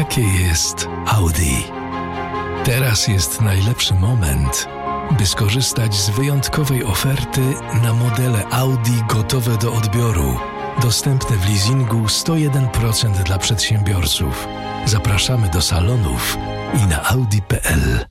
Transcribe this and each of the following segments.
Takie jest Audi. Teraz jest najlepszy moment, by skorzystać z wyjątkowej oferty na modele Audi gotowe do odbioru. Dostępne w leasingu 101% dla przedsiębiorców. Zapraszamy do salonów i na audi.pl.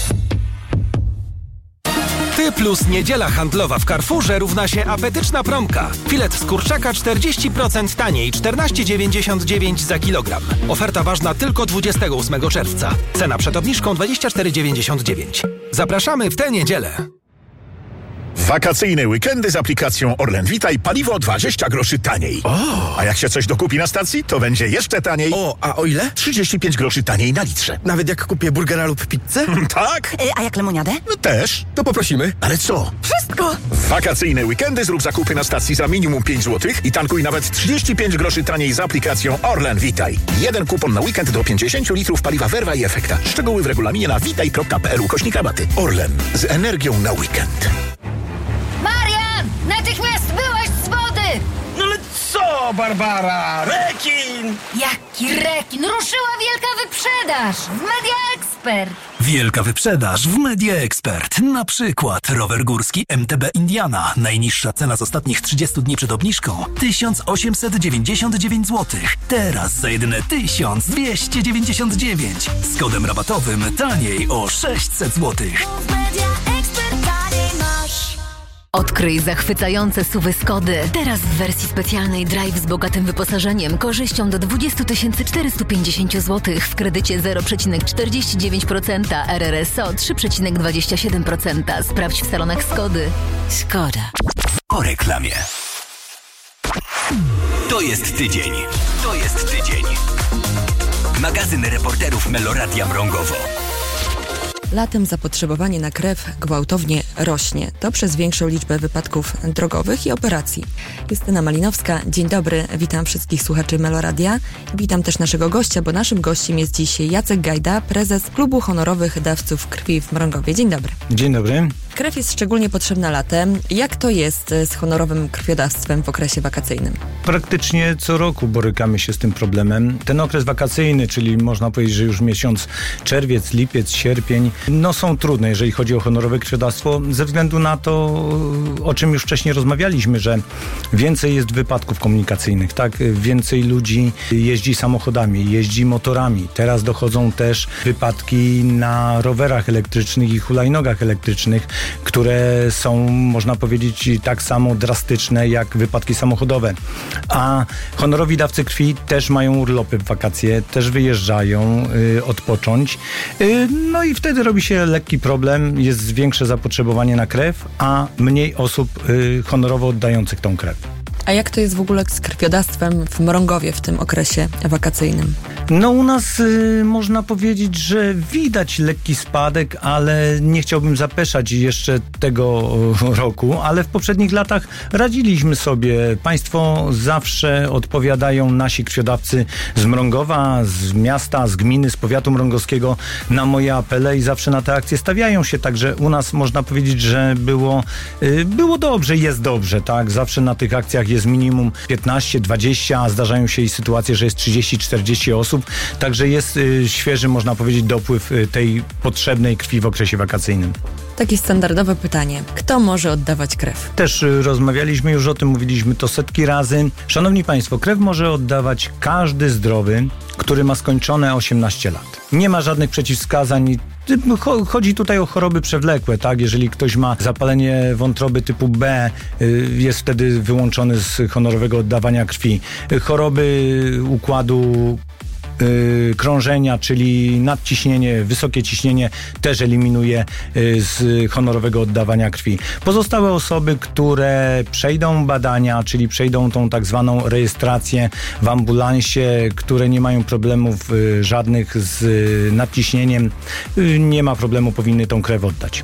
Ty plus niedziela handlowa w Carrefourze równa się apetyczna promka. Filet z kurczaka 40% taniej, 14,99 za kilogram. Oferta ważna tylko 28 czerwca. Cena przed obniżką 24,99. Zapraszamy w tę niedzielę. Wakacyjne weekendy z aplikacją Orlen Witaj, paliwo 20 groszy taniej. A jak się coś dokupi na stacji, to będzie jeszcze taniej. A o ile? 35 groszy taniej na litrze. Nawet jak kupię burgera lub pizzę? Tak? A jak lemoniadę? Też. To poprosimy. Ale co? Wszystko! W wakacyjne weekendy zrób zakupy na stacji za minimum 5 zł i tankuj nawet 35 groszy taniej z aplikacją Orlen Witaj. Jeden kupon na weekend do 50 litrów paliwa Verva i Efekta. Szczegóły w regulaminie na witaj.pl/rabaty. Orlen. Z energią na weekend. Marian! Natychmiast byłeś z wody! No ale co, Barbara? Rekin! Jaki rekin! Ruszyła wielka wyprzedaż w Media Expert! Wielka wyprzedaż w Media Expert. Na przykład rower górski MTB Indiana. Najniższa cena z ostatnich 30 dni przed obniżką 1899 zł. Teraz za jedyne 1299. Z kodem rabatowym taniej o 600 zł. Odkryj zachwycające SUV-y Skody. Teraz w wersji specjalnej Drive z bogatym wyposażeniem, korzyścią do 20 450 zł w kredycie 0,49%, RRSO 3,27%. Sprawdź w salonach Skody. Skoda. Po reklamie. To jest tydzień. Magazyn reporterów Meloradia Mrągowo. Latem zapotrzebowanie na krew gwałtownie rośnie. To przez większą liczbę wypadków drogowych i operacji. Justyna Malinowska, dzień dobry. Witam wszystkich słuchaczy Meloradia. Witam też naszego gościa, bo naszym gościem jest dziś Jacek Gajda, prezes Klubu Honorowych Dawców Krwi w Mrągowie. Dzień dobry. Dzień dobry. Krew jest szczególnie potrzebna latem. Jak to jest z honorowym krwiodawstwem w okresie wakacyjnym? Praktycznie co roku borykamy się z tym problemem. Ten okres wakacyjny, czyli można powiedzieć, że już miesiąc czerwiec, lipiec, sierpień, są trudne, jeżeli chodzi o honorowe krwiodawstwo, ze względu na to, o czym już wcześniej rozmawialiśmy, że więcej jest wypadków komunikacyjnych, tak? Więcej ludzi jeździ samochodami, jeździ motorami. Teraz dochodzą też wypadki na rowerach elektrycznych i hulajnogach elektrycznych, które są, można powiedzieć, tak samo drastyczne jak wypadki samochodowe. A honorowi dawcy krwi też mają urlopy w wakacje, też wyjeżdżają odpocząć. No i wtedy robi się lekki problem, jest większe zapotrzebowanie na krew, a mniej osób honorowo oddających tą krew. A jak to jest w ogóle z krwiodawstwem w Mrągowie w tym okresie wakacyjnym? U nas można powiedzieć, że widać lekki spadek, ale nie chciałbym zapeszać jeszcze tego roku, ale w poprzednich latach radziliśmy sobie. Państwo zawsze odpowiadają, nasi krwiodawcy z Mrągowa, z miasta, z gminy, z powiatu mrągowskiego na moje apele i zawsze na te akcje stawiają się, także u nas można powiedzieć, że było dobrze, jest dobrze, tak? Zawsze na tych akcjach jest minimum 15, 20, a zdarzają się i sytuacje, że jest 30, 40 osób, także jest świeży, można powiedzieć, dopływ tej potrzebnej krwi w okresie wakacyjnym. Takie standardowe pytanie. Kto może oddawać krew? Też rozmawialiśmy już o tym, mówiliśmy to setki razy. Szanowni Państwo, krew może oddawać każdy zdrowy, który ma skończone 18 lat. Nie ma żadnych przeciwwskazań. Chodzi tutaj o choroby przewlekłe, tak? Jeżeli ktoś ma zapalenie wątroby typu B, jest wtedy wyłączony z honorowego oddawania krwi. Choroby układu krążenia, czyli nadciśnienie, wysokie ciśnienie też eliminuje z honorowego oddawania krwi. Pozostałe osoby, które przejdą badania, czyli przejdą tą tak zwaną rejestrację w ambulansie, które nie mają problemów żadnych z nadciśnieniem, nie ma problemu, powinny tą krew oddać.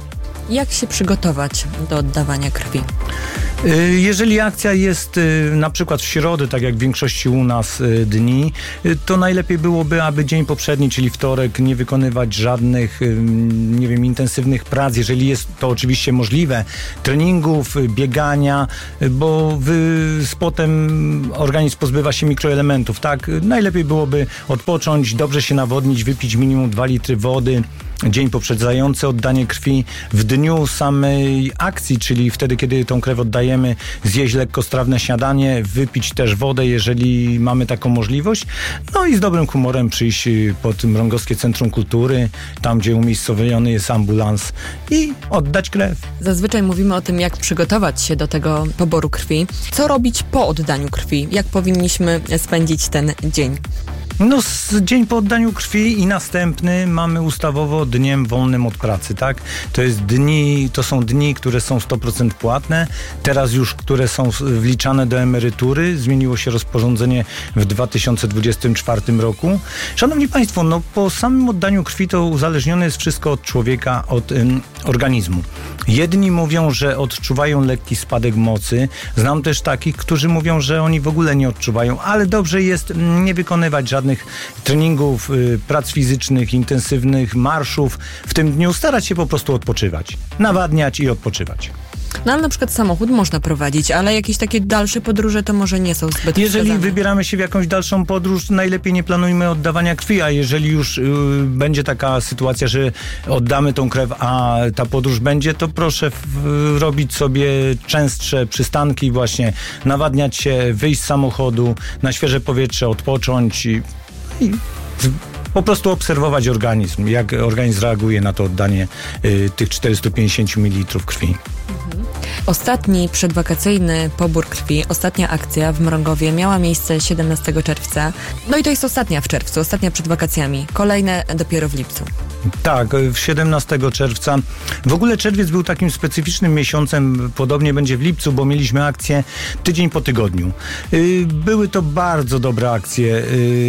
Jak się przygotować do oddawania krwi? Jeżeli akcja jest na przykład w środę, tak jak w większości u nas dni, to najlepiej byłoby, aby dzień poprzedni, czyli wtorek, nie wykonywać żadnych, intensywnych prac, jeżeli jest to oczywiście możliwe, treningów, biegania, bo potem organizm pozbywa się mikroelementów, tak? Najlepiej byłoby odpocząć, dobrze się nawodnić, wypić minimum 2 litry wody, dzień poprzedzający oddanie krwi. W dniu samej akcji, czyli wtedy, kiedy tą krew oddajemy, zjeść lekkostrawne śniadanie, wypić też wodę, jeżeli mamy taką możliwość. No i z dobrym humorem przyjść pod Mrągowskie Centrum Kultury, tam gdzie umiejscowiony jest ambulans i oddać krew. Zazwyczaj mówimy o tym, jak przygotować się do tego poboru krwi. Co robić po oddaniu krwi? Jak powinniśmy spędzić ten dzień? Dzień po oddaniu krwi i następny mamy ustawowo dniem wolnym od pracy, tak? To są dni, które są 100% płatne, teraz już, które są wliczane do emerytury. Zmieniło się rozporządzenie w 2024 roku. Szanowni Państwo, po samym oddaniu krwi to uzależnione jest wszystko od człowieka, od organizmu. Jedni mówią, że odczuwają lekki spadek mocy. Znam też takich, którzy mówią, że oni w ogóle nie odczuwają, ale dobrze jest nie wykonywać żadnych treningów, prac fizycznych, intensywnych, marszów. W tym dniu starać się po prostu odpoczywać, nawadniać i odpoczywać. Ale na przykład samochód można prowadzić, ale jakieś takie dalsze podróże to może nie są zbyt Jeżeli wskazane. wybieramy się w jakąś dalszą podróż, najlepiej nie planujmy oddawania krwi, a jeżeli już będzie taka sytuacja, że oddamy tą krew, a ta podróż będzie, to proszę robić sobie częstsze przystanki, właśnie nawadniać się, wyjść z samochodu, na świeże powietrze, odpocząć i po prostu obserwować organizm, jak organizm reaguje na to oddanie tych 450 ml krwi. Ostatni przedwakacyjny pobór krwi, ostatnia akcja w Mrągowie miała miejsce 17 czerwca. No i to jest ostatnia w czerwcu, ostatnia przed wakacjami. Kolejne dopiero w lipcu. Tak, 17 czerwca. W ogóle czerwiec był takim specyficznym miesiącem, podobnie będzie w lipcu, bo mieliśmy akcję tydzień po tygodniu. Były to bardzo dobre akcje,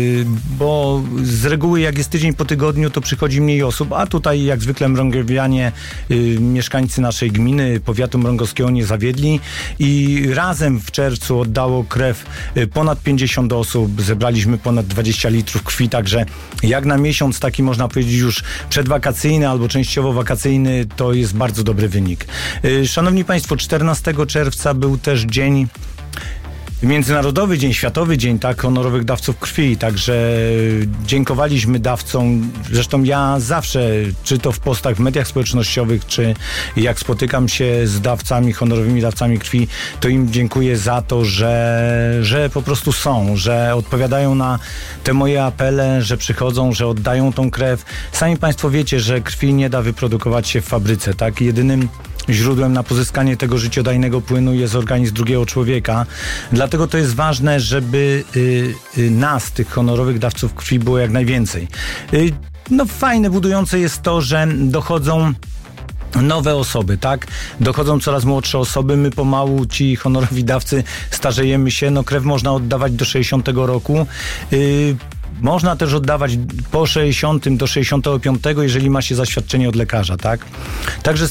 bo z reguły jak jest tydzień po tygodniu, to przychodzi mniej osób, a tutaj jak zwykle mrągowianie, mieszkańcy naszej gminy, powiatu mrągowskiego nie zawiedli i razem w czerwcu oddało krew ponad 50 osób, zebraliśmy ponad 20 litrów krwi, także jak na miesiąc taki można powiedzieć już przedwakacyjny albo częściowo wakacyjny, to jest bardzo dobry wynik. Szanowni Państwo, 14 czerwca był też Międzynarodowy Dzień, Światowy Dzień, tak, honorowych dawców krwi, także dziękowaliśmy dawcom. Zresztą ja zawsze, czy to w postach w mediach społecznościowych, czy jak spotykam się z dawcami, honorowymi dawcami krwi, to im dziękuję za to, że po prostu są, że odpowiadają na te moje apele, że przychodzą, że oddają tą krew. Sami Państwo wiecie, że krwi nie da wyprodukować się w fabryce, tak? Jedynym źródłem na pozyskanie tego życiodajnego płynu jest organizm drugiego człowieka. Dlatego to jest ważne, żeby nas, tych honorowych dawców krwi, było jak najwięcej. Fajne, budujące jest to, że dochodzą nowe osoby, tak? Dochodzą coraz młodsze osoby, my pomału, ci honorowi dawcy, starzejemy się, krew można oddawać do 60 roku. Można też oddawać po 60 do 65, jeżeli ma się zaświadczenie od lekarza, tak? Także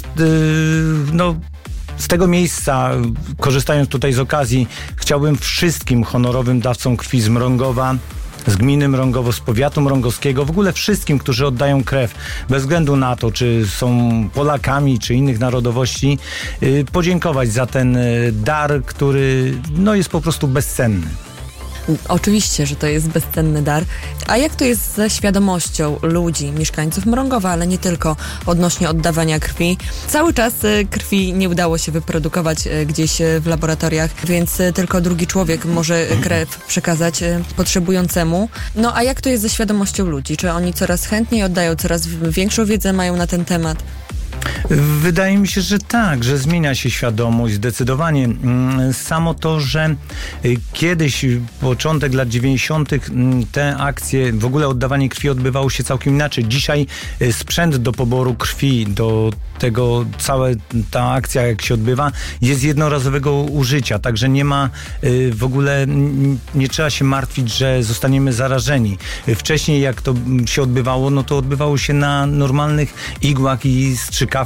z tego miejsca, korzystając tutaj z okazji, chciałbym wszystkim honorowym dawcom krwi z Mrągowa, z gminy Mrągowo, z powiatu mrągowskiego, w ogóle wszystkim, którzy oddają krew, bez względu na to, czy są Polakami, czy innych narodowości, podziękować za ten dar, który jest po prostu bezcenny. Oczywiście, że to jest bezcenny dar. A jak to jest ze świadomością ludzi, mieszkańców Mrągowa, ale nie tylko, odnośnie oddawania krwi? Cały czas krwi nie udało się wyprodukować gdzieś w laboratoriach, więc tylko drugi człowiek może krew przekazać potrzebującemu. A jak to jest ze świadomością ludzi? Czy oni coraz chętniej oddają, coraz większą wiedzę mają na ten temat? Wydaje mi się, że tak, że zmienia się świadomość zdecydowanie. Samo to, że kiedyś, początek lat 90. te akcje, w ogóle oddawanie krwi odbywało się całkiem inaczej. Dzisiaj sprzęt do poboru krwi, do tego, cała ta akcja, jak się odbywa, jest jednorazowego użycia, także nie ma w ogóle, nie trzeba się martwić, że zostaniemy zarażeni. Wcześniej, jak to się odbywało, to odbywało się na normalnych igłach i strzykawkach,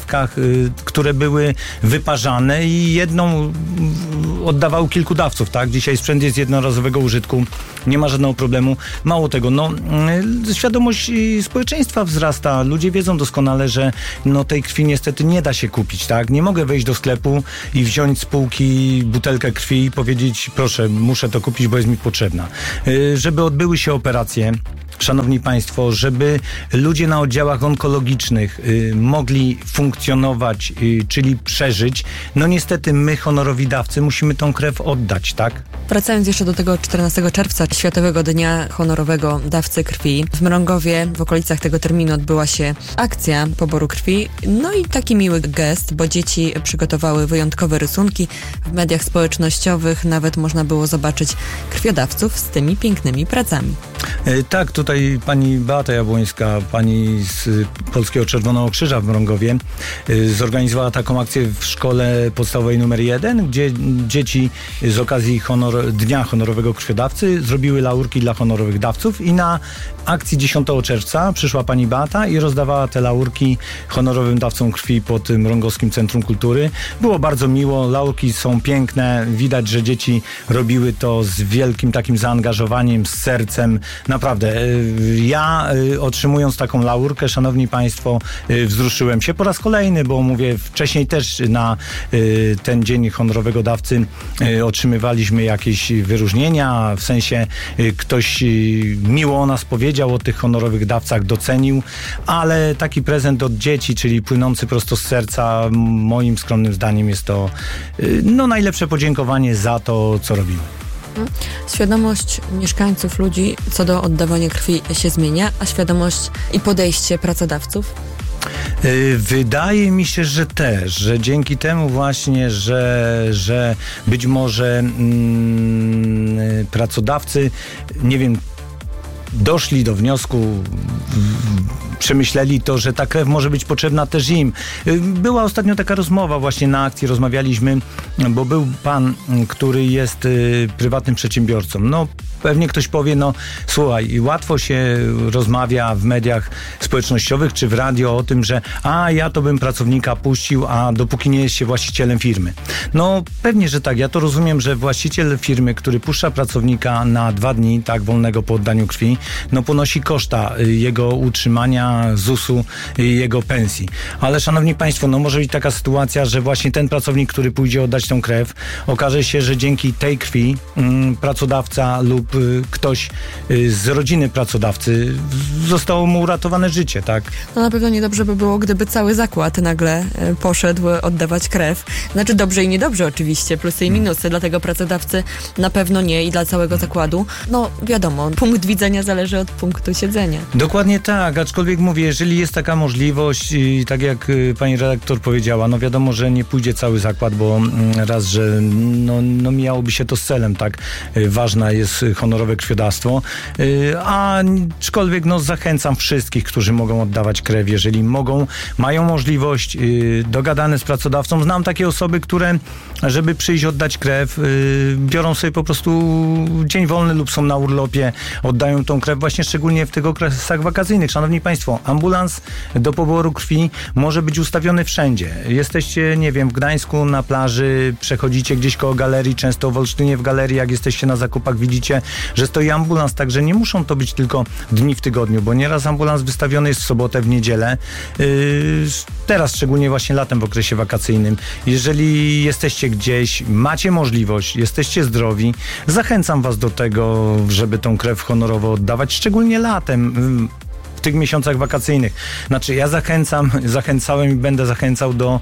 dawkach, które były wyparzane i jedną oddawało kilku dawców, tak? Dzisiaj sprzęt jest jednorazowego użytku, nie ma żadnego problemu. Mało tego, świadomość społeczeństwa wzrasta. Ludzie wiedzą doskonale, że tej krwi niestety nie da się kupić, tak? Nie mogę wejść do sklepu i wziąć z półki butelkę krwi i powiedzieć, proszę, muszę to kupić, bo jest mi potrzebna. Żeby odbyły się operacje, szanowni państwo, żeby ludzie na oddziałach onkologicznych mogli funkcjonować, czyli przeżyć, niestety my, honorowi dawcy, musimy tą krew oddać, tak? Wracając jeszcze do tego 14 czerwca, Światowego Dnia Honorowego Dawcy Krwi, w Mrągowie w okolicach tego terminu odbyła się akcja poboru krwi. I taki miły gest, bo dzieci przygotowały wyjątkowe rysunki. W mediach społecznościowych nawet można było zobaczyć krwiodawców z tymi pięknymi pracami. Tak, tutaj pani Beata Jabłońska, pani z Polskiego Czerwonego Krzyża w Mrągowie, zorganizowała taką akcję w szkole podstawowej numer 1, gdzie dzieci z okazji Dnia Honorowego Krwiodawcy zrobiły laurki dla honorowych dawców i na akcji 10 czerwca przyszła pani Beata i rozdawała te laurki honorowym dawcom krwi pod Mrągowskim Centrum Kultury. Było bardzo miło, laurki są piękne, widać, że dzieci robiły to z wielkim takim zaangażowaniem, z sercem. Naprawdę, ja otrzymując taką laurkę, szanowni państwo, wzruszyłem się po raz kolejny, bo mówię, wcześniej też na ten Dzień Honorowego Dawcy otrzymywaliśmy jakieś wyróżnienia, w sensie ktoś miło o nas powiedział, o tych honorowych dawcach docenił, ale taki prezent od dzieci, czyli płynący prosto z serca, moim skromnym zdaniem jest to najlepsze podziękowanie za to, co robimy. Świadomość mieszkańców, ludzi co do oddawania krwi się zmienia, a świadomość i podejście pracodawców? Wydaje mi się, że też, że dzięki temu właśnie, że być może pracodawcy, nie wiem, doszli do wniosku, przemyśleli to, że ta krew może być potrzebna też im. Była ostatnio taka rozmowa właśnie na akcji, rozmawialiśmy, bo był pan, który jest prywatnym przedsiębiorcą. Pewnie ktoś powie, słuchaj, łatwo się rozmawia w mediach społecznościowych czy w radio o tym, że ja to bym pracownika puścił, a dopóki nie jest się właścicielem firmy. Pewnie, że tak. Ja to rozumiem, że właściciel firmy, który puszcza pracownika na 2 dni, tak, wolnego po oddaniu krwi, ponosi koszta jego utrzymania, ZUS-u, jego pensji. Ale szanowni państwo, może być taka sytuacja, że właśnie ten pracownik, który pójdzie oddać tą krew, okaże się, że dzięki tej krwi pracodawca lub ktoś z rodziny pracodawcy zostało mu uratowane życie, tak? Na pewno niedobrze by było, gdyby cały zakład nagle poszedł oddawać krew. Znaczy dobrze i niedobrze oczywiście, plusy i minusy, dlatego pracodawcy na pewno nie i dla całego zakładu. Wiadomo, punkt widzenia zależy od punktu siedzenia. Dokładnie tak, aczkolwiek mówię, jeżeli jest taka możliwość i tak jak pani redaktor powiedziała, wiadomo, że nie pójdzie cały zakład, bo raz, że miałoby się to z celem, tak? Ważna jest honorowe krwiodawstwo, aczkolwiek zachęcam wszystkich, którzy mogą oddawać krew, jeżeli mają możliwość, dogadane z pracodawcą. Znam takie osoby, które, żeby przyjść oddać krew, biorą sobie po prostu dzień wolny lub są na urlopie, oddają tą krew właśnie szczególnie w tych okresach wakacyjnych. Szanowni państwo, ambulans do poboru krwi może być ustawiony wszędzie. Jesteście, nie wiem, w Gdańsku na plaży, przechodzicie gdzieś koło galerii, często w Olsztynie w galerii, jak jesteście na zakupach, widzicie, że stoi ambulans, także nie muszą to być tylko dni w tygodniu, bo nieraz ambulans wystawiony jest w sobotę, w niedzielę. Teraz, szczególnie właśnie latem w okresie wakacyjnym. Jeżeli jesteście gdzieś, macie możliwość, jesteście zdrowi, zachęcam was do tego, żeby tą krew honorowo oddawać, szczególnie latem, w tych miesiącach wakacyjnych. Znaczy, ja zachęcałem i będę zachęcał do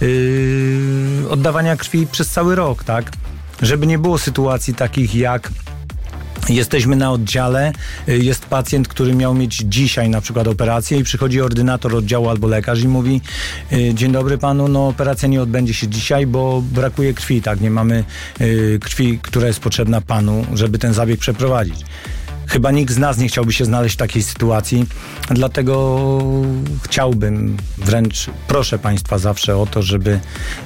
oddawania krwi przez cały rok, tak? Żeby nie było sytuacji takich jak jesteśmy na oddziale, jest pacjent, który miał mieć dzisiaj na przykład operację i przychodzi ordynator oddziału albo lekarz i mówi: dzień dobry panu, operacja nie odbędzie się dzisiaj, bo brakuje krwi, tak? Nie mamy krwi, która jest potrzebna panu, żeby ten zabieg przeprowadzić. Chyba nikt z nas nie chciałby się znaleźć w takiej sytuacji, dlatego chciałbym, wręcz proszę państwa zawsze o to, żeby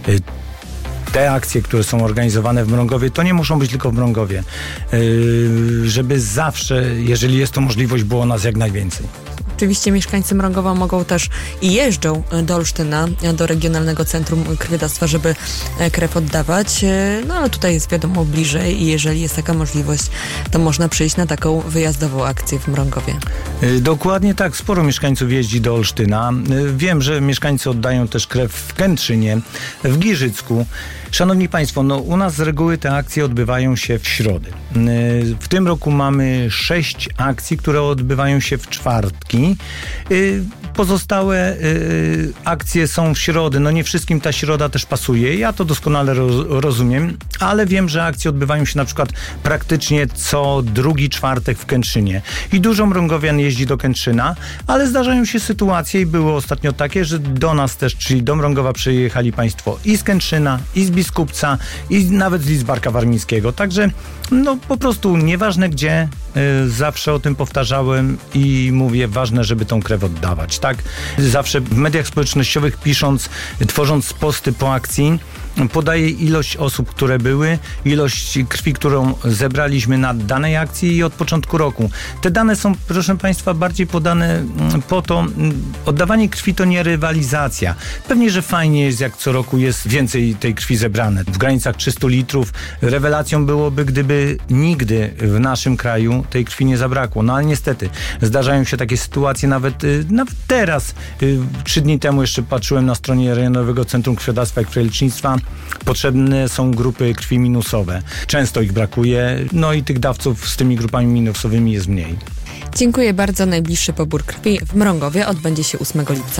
te akcje, które są organizowane w Mrągowie, to nie muszą być tylko w Mrągowie, żeby zawsze, jeżeli jest to możliwość, było nas jak najwięcej. Oczywiście mieszkańcy Mrągowa mogą też i jeżdżą do Olsztyna, do Regionalnego Centrum Krwiodawstwa, żeby krew oddawać, no ale tutaj jest wiadomo bliżej i jeżeli jest taka możliwość, to można przyjść na taką wyjazdową akcję w Mrągowie. Dokładnie tak, sporo mieszkańców jeździ do Olsztyna. Wiem, że mieszkańcy oddają też krew w Kętrzynie, w Giżycku. Szanowni Państwo, u nas z reguły te akcje odbywają się w środę. W tym roku mamy 6 akcji, które odbywają się w czwartki. Pozostałe akcje są w środę. Nie wszystkim ta środa też pasuje. Ja to doskonale rozumiem, ale wiem, że akcje odbywają się na przykład praktycznie co drugi czwartek w Kętrzynie. I dużo mrągowian jeździ do Kętrzyna, ale zdarzają się sytuacje i było ostatnio takie, że do nas też, czyli do Mrągowa przyjechali Państwo i z Kętrzyna, i z Biskupca, i nawet z Lidzbarka Warmińskiego. Także po prostu nieważne gdzie, zawsze o tym powtarzałem i mówię, ważne, żeby tą krew oddawać, tak? Zawsze w mediach społecznościowych tworząc posty po akcji, podaję ilość osób, które były, ilość krwi, którą zebraliśmy na danej akcji i od początku roku. Te dane są, proszę Państwa, bardziej podane po to, oddawanie krwi to nie rywalizacja. Pewnie, że fajnie jest, jak co roku jest więcej tej krwi zebrane. W granicach 300 litrów. Rewelacją byłoby, gdyby nigdy w naszym kraju tej krwi nie zabrakło. Ale niestety zdarzają się takie sytuacje nawet teraz. 3 dni temu jeszcze patrzyłem na stronie Rejonowego Centrum Krwiodawstwa i Krwiolecznictwa. Potrzebne są grupy krwi minusowe. Często ich brakuje, i tych dawców z tymi grupami minusowymi jest mniej. Dziękuję bardzo. Najbliższy pobór krwi w Mrągowie odbędzie się 8 lipca.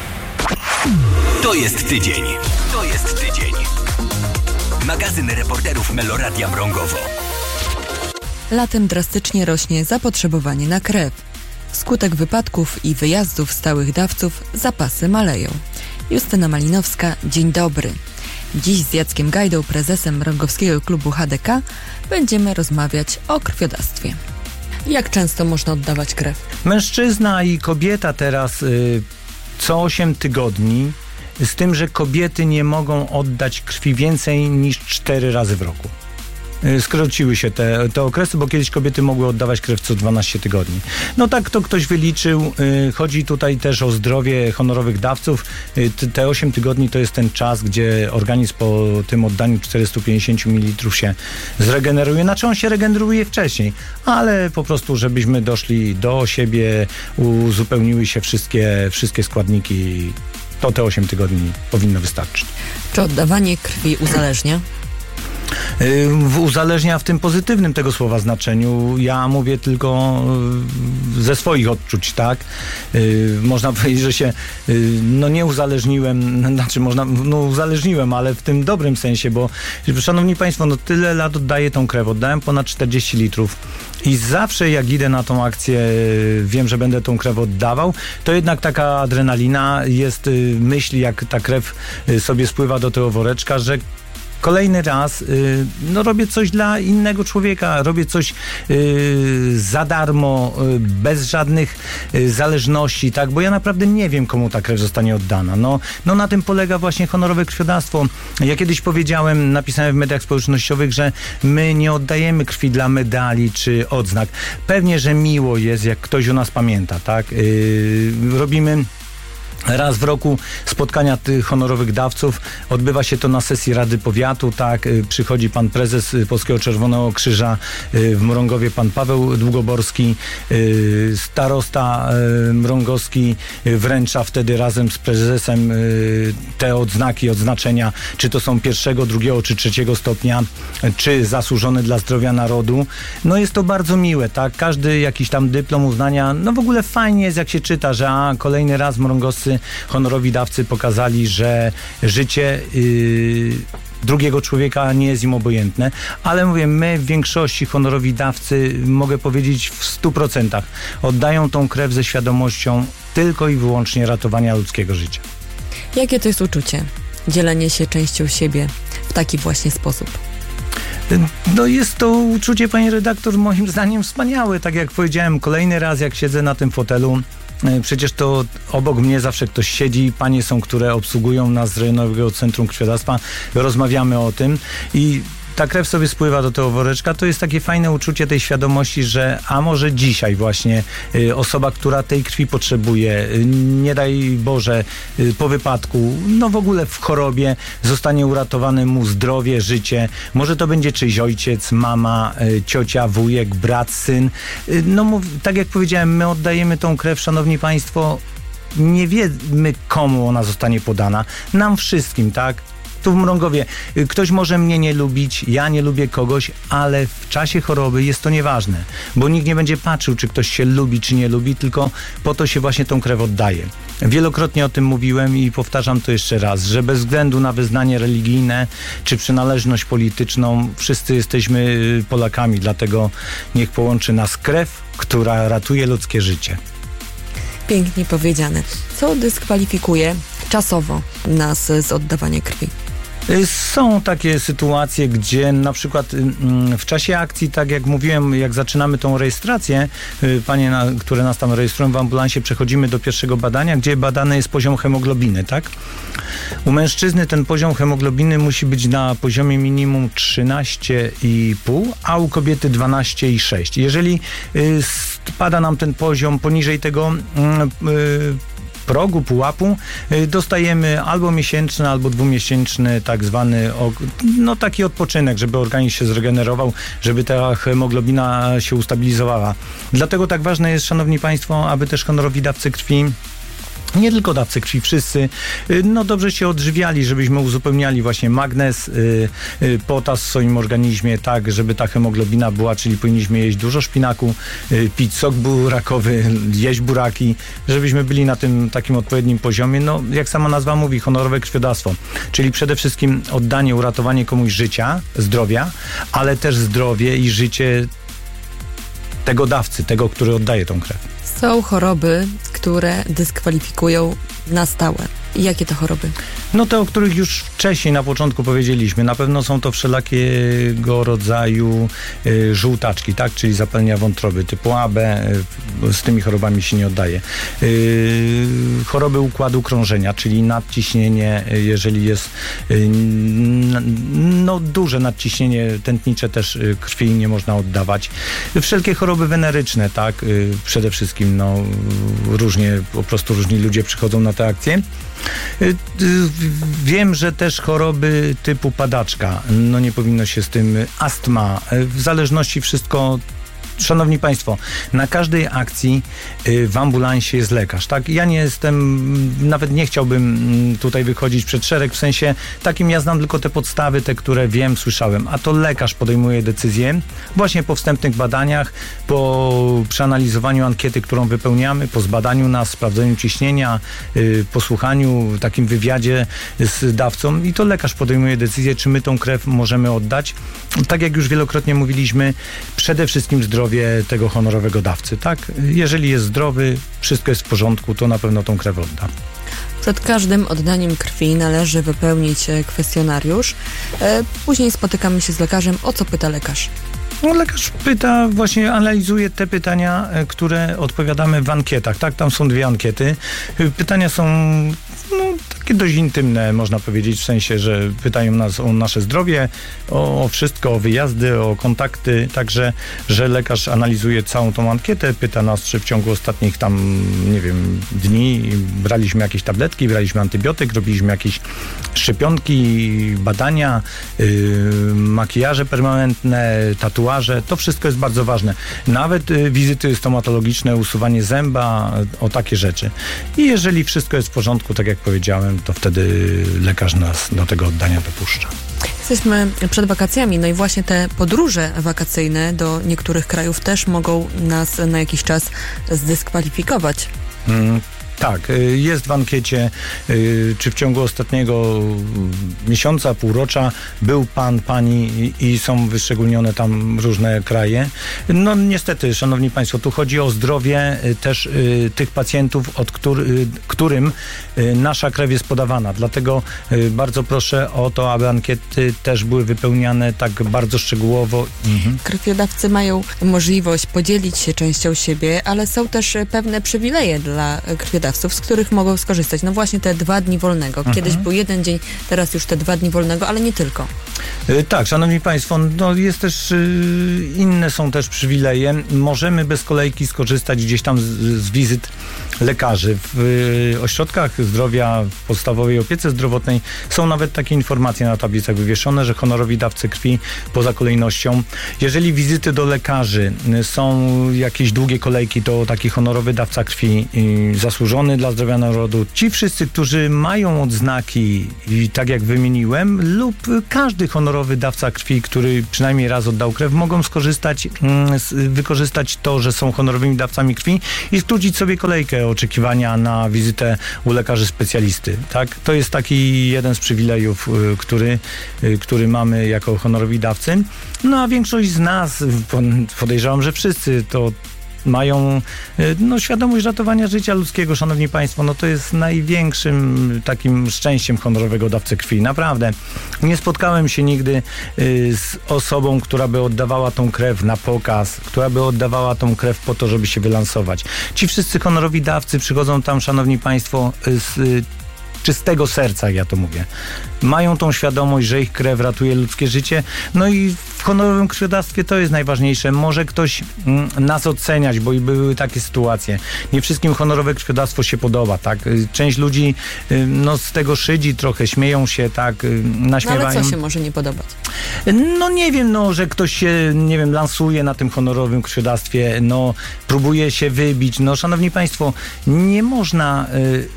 To jest tydzień. Magazyn reporterów Meloradia Mrągowo. Latem drastycznie rośnie zapotrzebowanie na krew. Wskutek wypadków i wyjazdów stałych dawców zapasy maleją. Justyna Malinowska, dzień dobry. Dziś z Jackiem Gajdą, prezesem Mrągowskiego Klubu HDK, będziemy rozmawiać o krwiodawstwie. Jak często można oddawać krew? Mężczyzna i kobieta teraz co 8 tygodni, z tym, że kobiety nie mogą oddać krwi więcej niż 4 razy w roku. Skróciły się te okresy, bo kiedyś kobiety mogły oddawać krew co 12 tygodni. Tak to ktoś wyliczył. Chodzi tutaj też o zdrowie honorowych dawców. Te 8 tygodni to jest ten czas, gdzie organizm po tym oddaniu 450 ml się zregeneruje. On się regeneruje wcześniej, ale po prostu, żebyśmy doszli do siebie, uzupełniły się wszystkie składniki, to te 8 tygodni powinno wystarczyć. Czy oddawanie krwi uzależnia? Uzależnia w tym pozytywnym tego słowa znaczeniu. Ja mówię tylko ze swoich odczuć, tak? Można powiedzieć, że się nie uzależniłem, uzależniłem, ale w tym dobrym sensie, bo szanowni Państwo, tyle lat oddaję tą krew, oddałem ponad 40 litrów i zawsze jak idę na tą akcję, wiem, że będę tą krew oddawał, to jednak taka adrenalina jest, myśli, jak ta krew sobie spływa do tego woreczka, że kolejny raz robię coś dla innego człowieka, robię coś za darmo, bez żadnych zależności, tak? Bo ja naprawdę nie wiem, komu ta krew zostanie oddana. Na tym polega właśnie honorowe krwiodawstwo. Ja kiedyś napisałem w mediach społecznościowych, że my nie oddajemy krwi dla medali czy odznak. Pewnie, że miło jest, jak ktoś o nas pamięta, tak? Robimy raz w roku spotkania tych honorowych dawców. Odbywa się to na sesji Rady Powiatu, tak. Przychodzi pan prezes Polskiego Czerwonego Krzyża w Mrągowie, pan Paweł Długoborski, starosta mrągowski wręcza wtedy razem z prezesem te odznaczenia, czy to są 1., 2. czy 3. stopnia, czy zasłużone dla zdrowia narodu. Jest to bardzo miłe, tak. Każdy jakiś tam dyplom uznania, w ogóle fajnie jest, jak się czyta, że kolejny raz mrągowscy honorowi dawcy pokazali, że życie drugiego człowieka nie jest im obojętne, ale mówię, my w większości honorowi dawcy, mogę powiedzieć w 100%, oddają tą krew ze świadomością tylko i wyłącznie ratowania ludzkiego życia. Jakie to jest uczucie? Dzielenie się częścią siebie w taki właśnie sposób. Jest to uczucie, pani redaktor, moim zdaniem wspaniałe. Tak jak powiedziałem, kolejny raz jak siedzę na tym fotelu, przecież to obok mnie zawsze ktoś siedzi, panie są, które obsługują nas z Rejonowego Centrum Krwiodawstwa, rozmawiamy o tym i ta krew sobie spływa do tego woreczka. To jest takie fajne uczucie tej świadomości, że a może dzisiaj właśnie osoba, która tej krwi potrzebuje, nie daj Boże, po wypadku, no w ogóle w chorobie, zostanie uratowane mu zdrowie, życie. Może to będzie czyjś ojciec, mama, ciocia, wujek, brat, syn. No tak jak powiedziałem, my oddajemy tą krew, szanowni państwo, nie wiemy, komu ona zostanie podana. Nam wszystkim, tak? Tu w Mrągowie ktoś może mnie nie lubić, ja nie lubię kogoś, ale w czasie choroby jest to nieważne, bo nikt nie będzie patrzył, czy ktoś się lubi, czy nie lubi, tylko po to się właśnie tą krew oddaje. Wielokrotnie o tym mówiłem i powtarzam to jeszcze raz, że bez względu na wyznanie religijne, czy przynależność polityczną, wszyscy jesteśmy Polakami, dlatego niech połączy nas krew, która ratuje ludzkie życie. Pięknie powiedziane. Co dyskwalifikuje czasowo nas z oddawania krwi? Są takie sytuacje, gdzie na przykład w czasie akcji, tak jak mówiłem, jak zaczynamy tą rejestrację, panie, które nas tam rejestrują w ambulansie, przechodzimy do pierwszego badania, gdzie badany jest poziom hemoglobiny, tak? U mężczyzny ten poziom hemoglobiny musi być na poziomie minimum 13,5, a u kobiety 12,6. Jeżeli spada nam ten poziom poniżej tego progu, pułapu, dostajemy albo miesięczny, albo dwumiesięczny tak zwany, no taki odpoczynek, żeby organizm się zregenerował, żeby ta hemoglobina się ustabilizowała. Dlatego tak ważne jest, szanowni państwo, aby też honorowi dawcy krwi, nie tylko dawcy krwi, wszyscy, no dobrze się odżywiali, żebyśmy uzupełniali właśnie magnez, potas w swoim organizmie, tak, żeby ta hemoglobina była, czyli powinniśmy jeść dużo szpinaku, pić sok burakowy, jeść buraki, żebyśmy byli na tym takim odpowiednim poziomie. No, jak sama nazwa mówi, honorowe krwiodawstwo, czyli przede wszystkim oddanie, uratowanie komuś życia, zdrowia, ale też zdrowie i życie tego dawcy, tego, który oddaje tą krew. Są choroby, które dyskwalifikują na stałe. I jakie to choroby? No te, o których już wcześniej na początku powiedzieliśmy. Na pewno są to wszelakiego rodzaju żółtaczki, tak? Czyli zapalenia wątroby typu AB. Z tymi chorobami się nie oddaje. Choroby układu krążenia, czyli nadciśnienie, jeżeli jest no duże nadciśnienie tętnicze, też krwi nie można oddawać. Wszelkie choroby weneryczne, tak? Przede wszystkim no różnie, po prostu różni ludzie przychodzą na te akcje. Wiem, że też choroby typu padaczka, no nie powinno się z tym, astma, w zależności wszystko. Szanowni państwo, na każdej akcji w ambulansie jest lekarz, tak? Ja nie jestem, nawet nie chciałbym tutaj wychodzić przed szereg, w sensie takim ja znam tylko te podstawy, te, które wiem, słyszałem, a to lekarz podejmuje decyzję właśnie po wstępnych badaniach, po przeanalizowaniu ankiety, którą wypełniamy, po zbadaniu nas, sprawdzeniu ciśnienia, po słuchaniu, takim wywiadzie z dawcą i to lekarz podejmuje decyzję, czy my tą krew możemy oddać. Tak jak już wielokrotnie mówiliśmy, przede wszystkim zdrowie tego honorowego dawcy, tak? Jeżeli jest zdrowy, wszystko jest w porządku, to na pewno tą krew odda. Przed każdym oddaniem krwi należy wypełnić kwestionariusz. Później spotykamy się z lekarzem. O co pyta lekarz? No, lekarz pyta, właśnie analizuje te pytania, które odpowiadamy w ankietach, tak? Tam są 2 ankiety. Pytania są no, takie dość intymne, można powiedzieć, w sensie, że pytają nas o nasze zdrowie, o wszystko, o wyjazdy, o kontakty, także, że lekarz analizuje całą tą ankietę, pyta nas, czy w ciągu ostatnich tam, nie wiem, dni braliśmy jakieś tabletki, braliśmy antybiotyk, robiliśmy jakieś szczepionki, badania, makijaże permanentne, tatuaże, to wszystko jest bardzo ważne. Nawet wizyty stomatologiczne, usuwanie zęba, o takie rzeczy. I jeżeli wszystko jest w porządku, tak jak powiedziałem, to wtedy lekarz nas do tego oddania dopuszcza. Jesteśmy przed wakacjami, no i właśnie te podróże wakacyjne do niektórych krajów też mogą nas na jakiś czas zdyskwalifikować. Tak, jest w ankiecie, czy w ciągu ostatniego miesiąca, półrocza był pan, pani i są wyszczególnione tam różne kraje. No niestety, szanowni państwo, tu chodzi o zdrowie też tych pacjentów, którym nasza krew jest podawana. Dlatego bardzo proszę o to, aby ankiety też były wypełniane tak bardzo szczegółowo. Krwiodawcy mają możliwość podzielić się częścią siebie, ale są też pewne przywileje dla krwiodawców. krwiodawców, z których mogą skorzystać. No właśnie te 2 dni wolnego. Kiedyś był 1 dzień, teraz już te 2 dni wolnego, ale nie tylko. Tak, szanowni państwo, no jest też, inne są też przywileje. Możemy bez kolejki skorzystać gdzieś tam z wizyt lekarzy. W ośrodkach zdrowia, w podstawowej opiece zdrowotnej są nawet takie informacje na tablicach wywieszone, że honorowi dawcy krwi poza kolejnością. Jeżeli wizyty do lekarzy są jakieś długie kolejki, to taki honorowy dawca krwi zasłużony dla zdrowia narodu. Ci wszyscy, którzy mają odznaki, tak jak wymieniłem, lub każdy honorowy dawca krwi, który przynajmniej raz oddał krew, mogą skorzystać, wykorzystać to, że są honorowymi dawcami krwi i skrócić sobie kolejkę oczekiwania na wizytę u lekarzy specjalisty. Tak? To jest taki jeden z przywilejów, który mamy jako honorowi dawcy. No a większość z nas, podejrzewam, że wszyscy to mają świadomość ratowania życia ludzkiego, szanowni państwo. No to jest największym takim szczęściem honorowego dawcy krwi. Naprawdę. Nie spotkałem się nigdy z osobą, która by oddawała tą krew na pokaz, która by oddawała tą krew po to, żeby się wylansować. Ci wszyscy honorowi dawcy przychodzą tam, szanowni państwo, z czystego serca, ja to mówię. Mają tą świadomość, że ich krew ratuje ludzkie życie. No i w honorowym krwiodawstwie to jest najważniejsze. Może ktoś nas oceniać, bo i były takie sytuacje. Nie wszystkim honorowe krwiodawstwo się podoba, tak? Część ludzi z tego szydzi trochę, śmieją się, tak? Naśmiewają. No ale co się może nie podobać? No nie wiem, że ktoś się, lansuje na tym honorowym krwiodawstwie, próbuje się wybić. Szanowni państwo, nie można...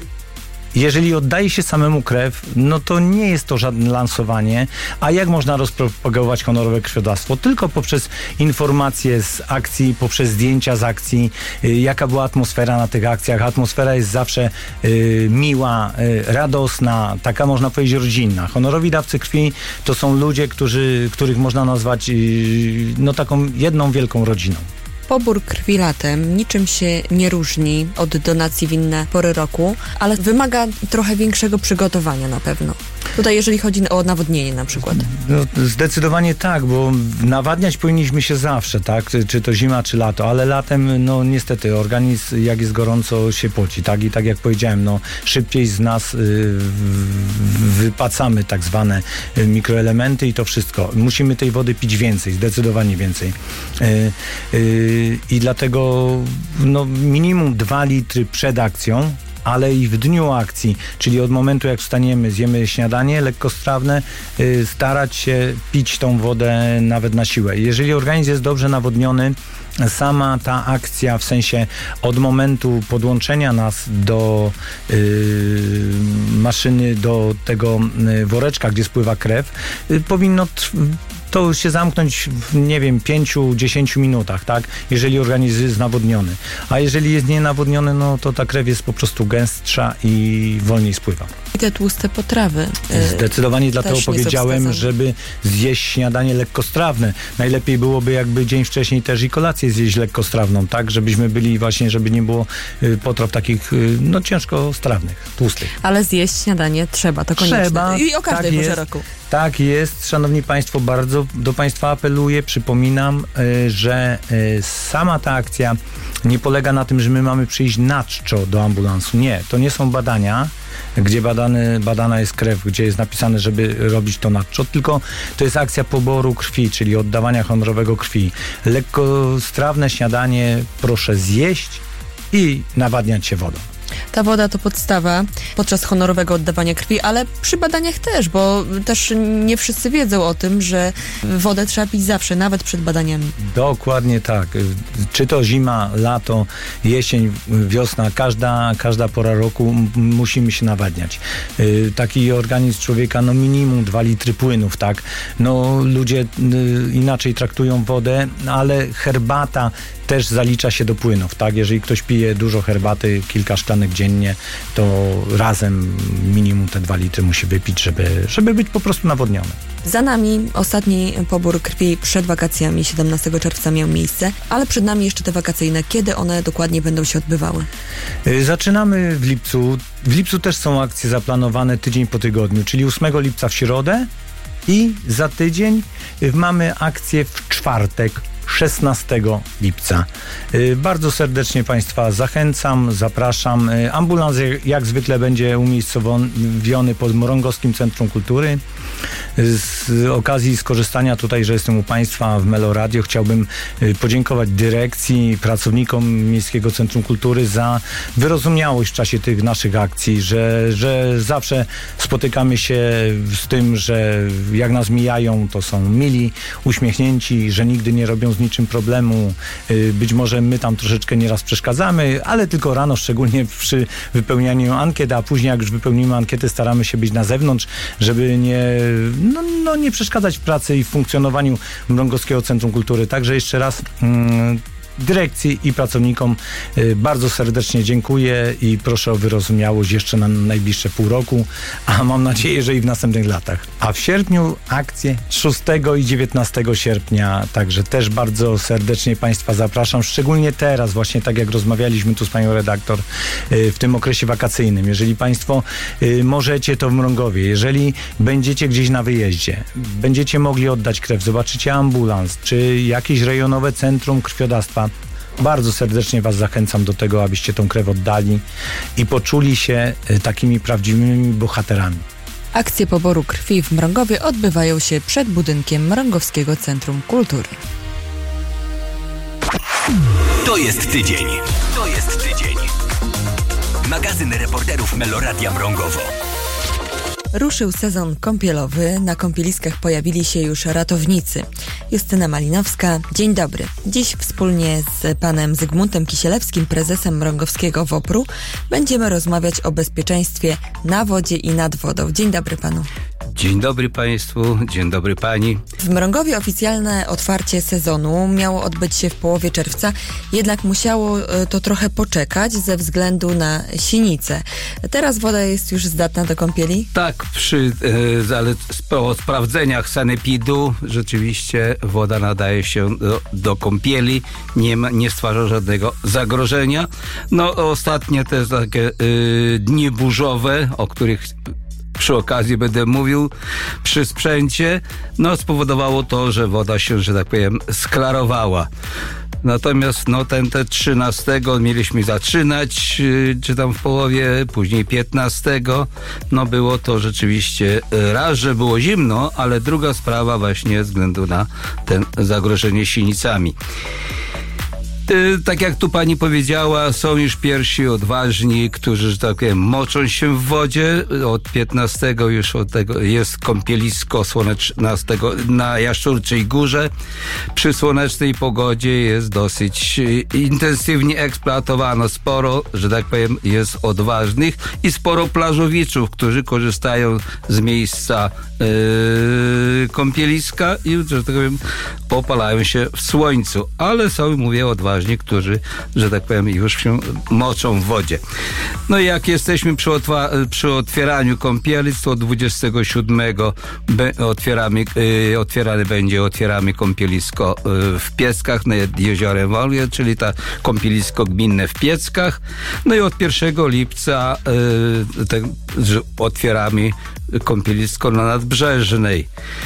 Jeżeli oddaje się samemu krew, to nie jest to żadne lansowanie. A jak można rozpropagować honorowe krwiodawstwo? Tylko poprzez informacje z akcji, poprzez zdjęcia z akcji, jaka była atmosfera na tych akcjach. Atmosfera jest zawsze miła, radosna, taka można powiedzieć rodzinna. Honorowi dawcy krwi to są ludzie, których można nazwać taką jedną wielką rodziną. Pobór krwi latem niczym się nie różni od donacji w inne pory roku, ale wymaga trochę większego przygotowania na pewno. Tutaj jeżeli chodzi o nawodnienie na przykład. Zdecydowanie tak, bo nawadniać powinniśmy się zawsze, tak? Czy to zima, czy lato, ale latem, niestety organizm, jak jest gorąco, się poci, tak? I tak jak powiedziałem, szybciej z nas wypacamy tak zwane mikroelementy i to wszystko. Musimy tej wody pić więcej, zdecydowanie więcej. I dlatego minimum 2 litry przed akcją, ale i w dniu akcji, czyli od momentu jak wstaniemy, zjemy śniadanie lekkostrawne, starać się pić tą wodę nawet na siłę. Jeżeli organizm jest dobrze nawodniony, sama ta akcja, w sensie od momentu podłączenia nas do maszyny, do tego woreczka, gdzie spływa krew, powinno to się zamknąć w, 5-10 minutach, tak? Jeżeli organizm jest nawodniony. A jeżeli jest nienawodniony, to ta krew jest po prostu gęstsza i wolniej spływa. I te tłuste potrawy. Zdecydowanie dlatego powiedziałem, żeby zjeść śniadanie lekkostrawne. Najlepiej byłoby jakby dzień wcześniej też i kolację zjeść lekkostrawną, tak? Żebyśmy byli właśnie, żeby nie było potraw takich, ciężkostrawnych, tłustych. Ale zjeść śniadanie trzeba, to koniecznie. Trzeba. I o każdej porze roku. Tak jest, szanowni państwo, bardzo do państwa apeluję, przypominam, że sama ta akcja nie polega na tym, że my mamy przyjść na czczo do ambulansu. Nie, to nie są badania, gdzie badana jest krew, gdzie jest napisane, żeby robić to na czczo, tylko to jest akcja poboru krwi, czyli oddawania honorowego krwi. Lekkostrawne śniadanie proszę zjeść i nawadniać się wodą. Ta woda to podstawa podczas honorowego oddawania krwi, ale przy badaniach też, bo też nie wszyscy wiedzą o tym, że wodę trzeba pić zawsze, nawet przed badaniami. Dokładnie tak. Czy to zima, lato, jesień, wiosna, każda pora roku musimy się nawadniać. Taki organizm człowieka, minimum 2 litry płynów, tak? Ludzie inaczej traktują wodę, ale herbata też zalicza się do płynów, tak? Jeżeli ktoś pije dużo herbaty, kilka szklanek dziennie, to razem minimum te 2 litry musi wypić, żeby być po prostu nawodniony. Za nami ostatni pobór krwi przed wakacjami, 17 czerwca miał miejsce, ale przed nami jeszcze te wakacyjne. Kiedy one dokładnie będą się odbywały? Zaczynamy w lipcu. W lipcu też są akcje zaplanowane tydzień po tygodniu, czyli 8 lipca w środę i za tydzień mamy akcję w czwartek, 16 lipca. Bardzo serdecznie Państwa zachęcam, zapraszam. Ambulans jak zwykle będzie umiejscowiony pod Mrągowskim Centrum Kultury. Z okazji skorzystania tutaj, że jestem u Państwa w Melo Radio, chciałbym podziękować dyrekcji, pracownikom Miejskiego Centrum Kultury za wyrozumiałość w czasie tych naszych akcji, że zawsze spotykamy się z tym, że jak nas mijają, to są mili, uśmiechnięci, że nigdy nie robią z niczym problemu. Być może my tam troszeczkę nieraz przeszkadzamy, ale tylko rano, szczególnie przy wypełnianiu ankiet, a później jak już wypełnimy ankiety, staramy się być na zewnątrz, żeby nie przeszkadzać w pracy i w funkcjonowaniu Mrągowskiego Centrum Kultury. Także jeszcze raz dyrekcji i pracownikom bardzo serdecznie dziękuję i proszę o wyrozumiałość jeszcze na najbliższe pół roku, a mam nadzieję, że i w następnych latach. A w sierpniu akcje 6 i 19 sierpnia, także też bardzo serdecznie Państwa zapraszam, szczególnie teraz, właśnie tak jak rozmawialiśmy tu z panią redaktor, w tym okresie wakacyjnym. Jeżeli Państwo możecie, to w Mrągowie. Jeżeli będziecie gdzieś na wyjeździe, będziecie mogli oddać krew, zobaczycie ambulans, czy jakieś rejonowe centrum krwiodawstwa, bardzo serdecznie Was zachęcam do tego, abyście tą krew oddali i poczuli się takimi prawdziwymi bohaterami. Akcje poboru krwi w Mrągowie odbywają się przed budynkiem Mrągowskiego Centrum Kultury. To jest tydzień. To jest tydzień. Magazyn reporterów Meloradia Mrągowo. Ruszył sezon kąpielowy. Na kąpieliskach pojawili się już ratownicy. Justyna Malinowska, dzień dobry. Dziś wspólnie z panem Zygmuntem Kisielewskim, prezesem Mrągowskiego WOPR-u, będziemy rozmawiać o bezpieczeństwie na wodzie i nad wodą. Dzień dobry panu. Dzień dobry Państwu, dzień dobry Pani. W Mrągowie oficjalne otwarcie sezonu miało odbyć się w połowie czerwca, jednak musiało to trochę poczekać ze względu na sinicę. Teraz woda jest już zdatna do kąpieli? Tak, po sprawdzeniach sanepidu rzeczywiście woda nadaje się do kąpieli, nie stwarza żadnego zagrożenia. Ostatnie te takie dni burzowe, o których przy okazji będę mówił przy sprzęcie, spowodowało to, że woda się, że tak powiem, sklarowała. Natomiast te 13 mieliśmy zaczynać, czy tam w połowie, później 15. Było to rzeczywiście raz, że było zimno, ale druga sprawa właśnie ze względu na ten zagrożenie sinicami. Tak jak tu pani powiedziała, są już pierwsi odważni, którzy, że tak powiem, moczą się w wodzie. Od 15 już od tego jest kąpielisko na Jaszczurczej Górze. Przy słonecznej pogodzie jest dosyć intensywnie eksploatowano. Sporo, że tak powiem, jest odważnych i sporo plażowiczów, którzy korzystają z miejsca kąpieliska i, że tak powiem, opalają się w słońcu. Ale są, mówię, odważni, którzy, że tak powiem, już się moczą w wodzie. Jak jesteśmy przy otwieraniu kąpielic, to 27 otwieramy kąpielisko w Pieckach nad jeziorem Wolgie, czyli kąpielisko gminne w Pieckach. I od 1 lipca otwieramy kąpielisko na Nadbrzeżnej.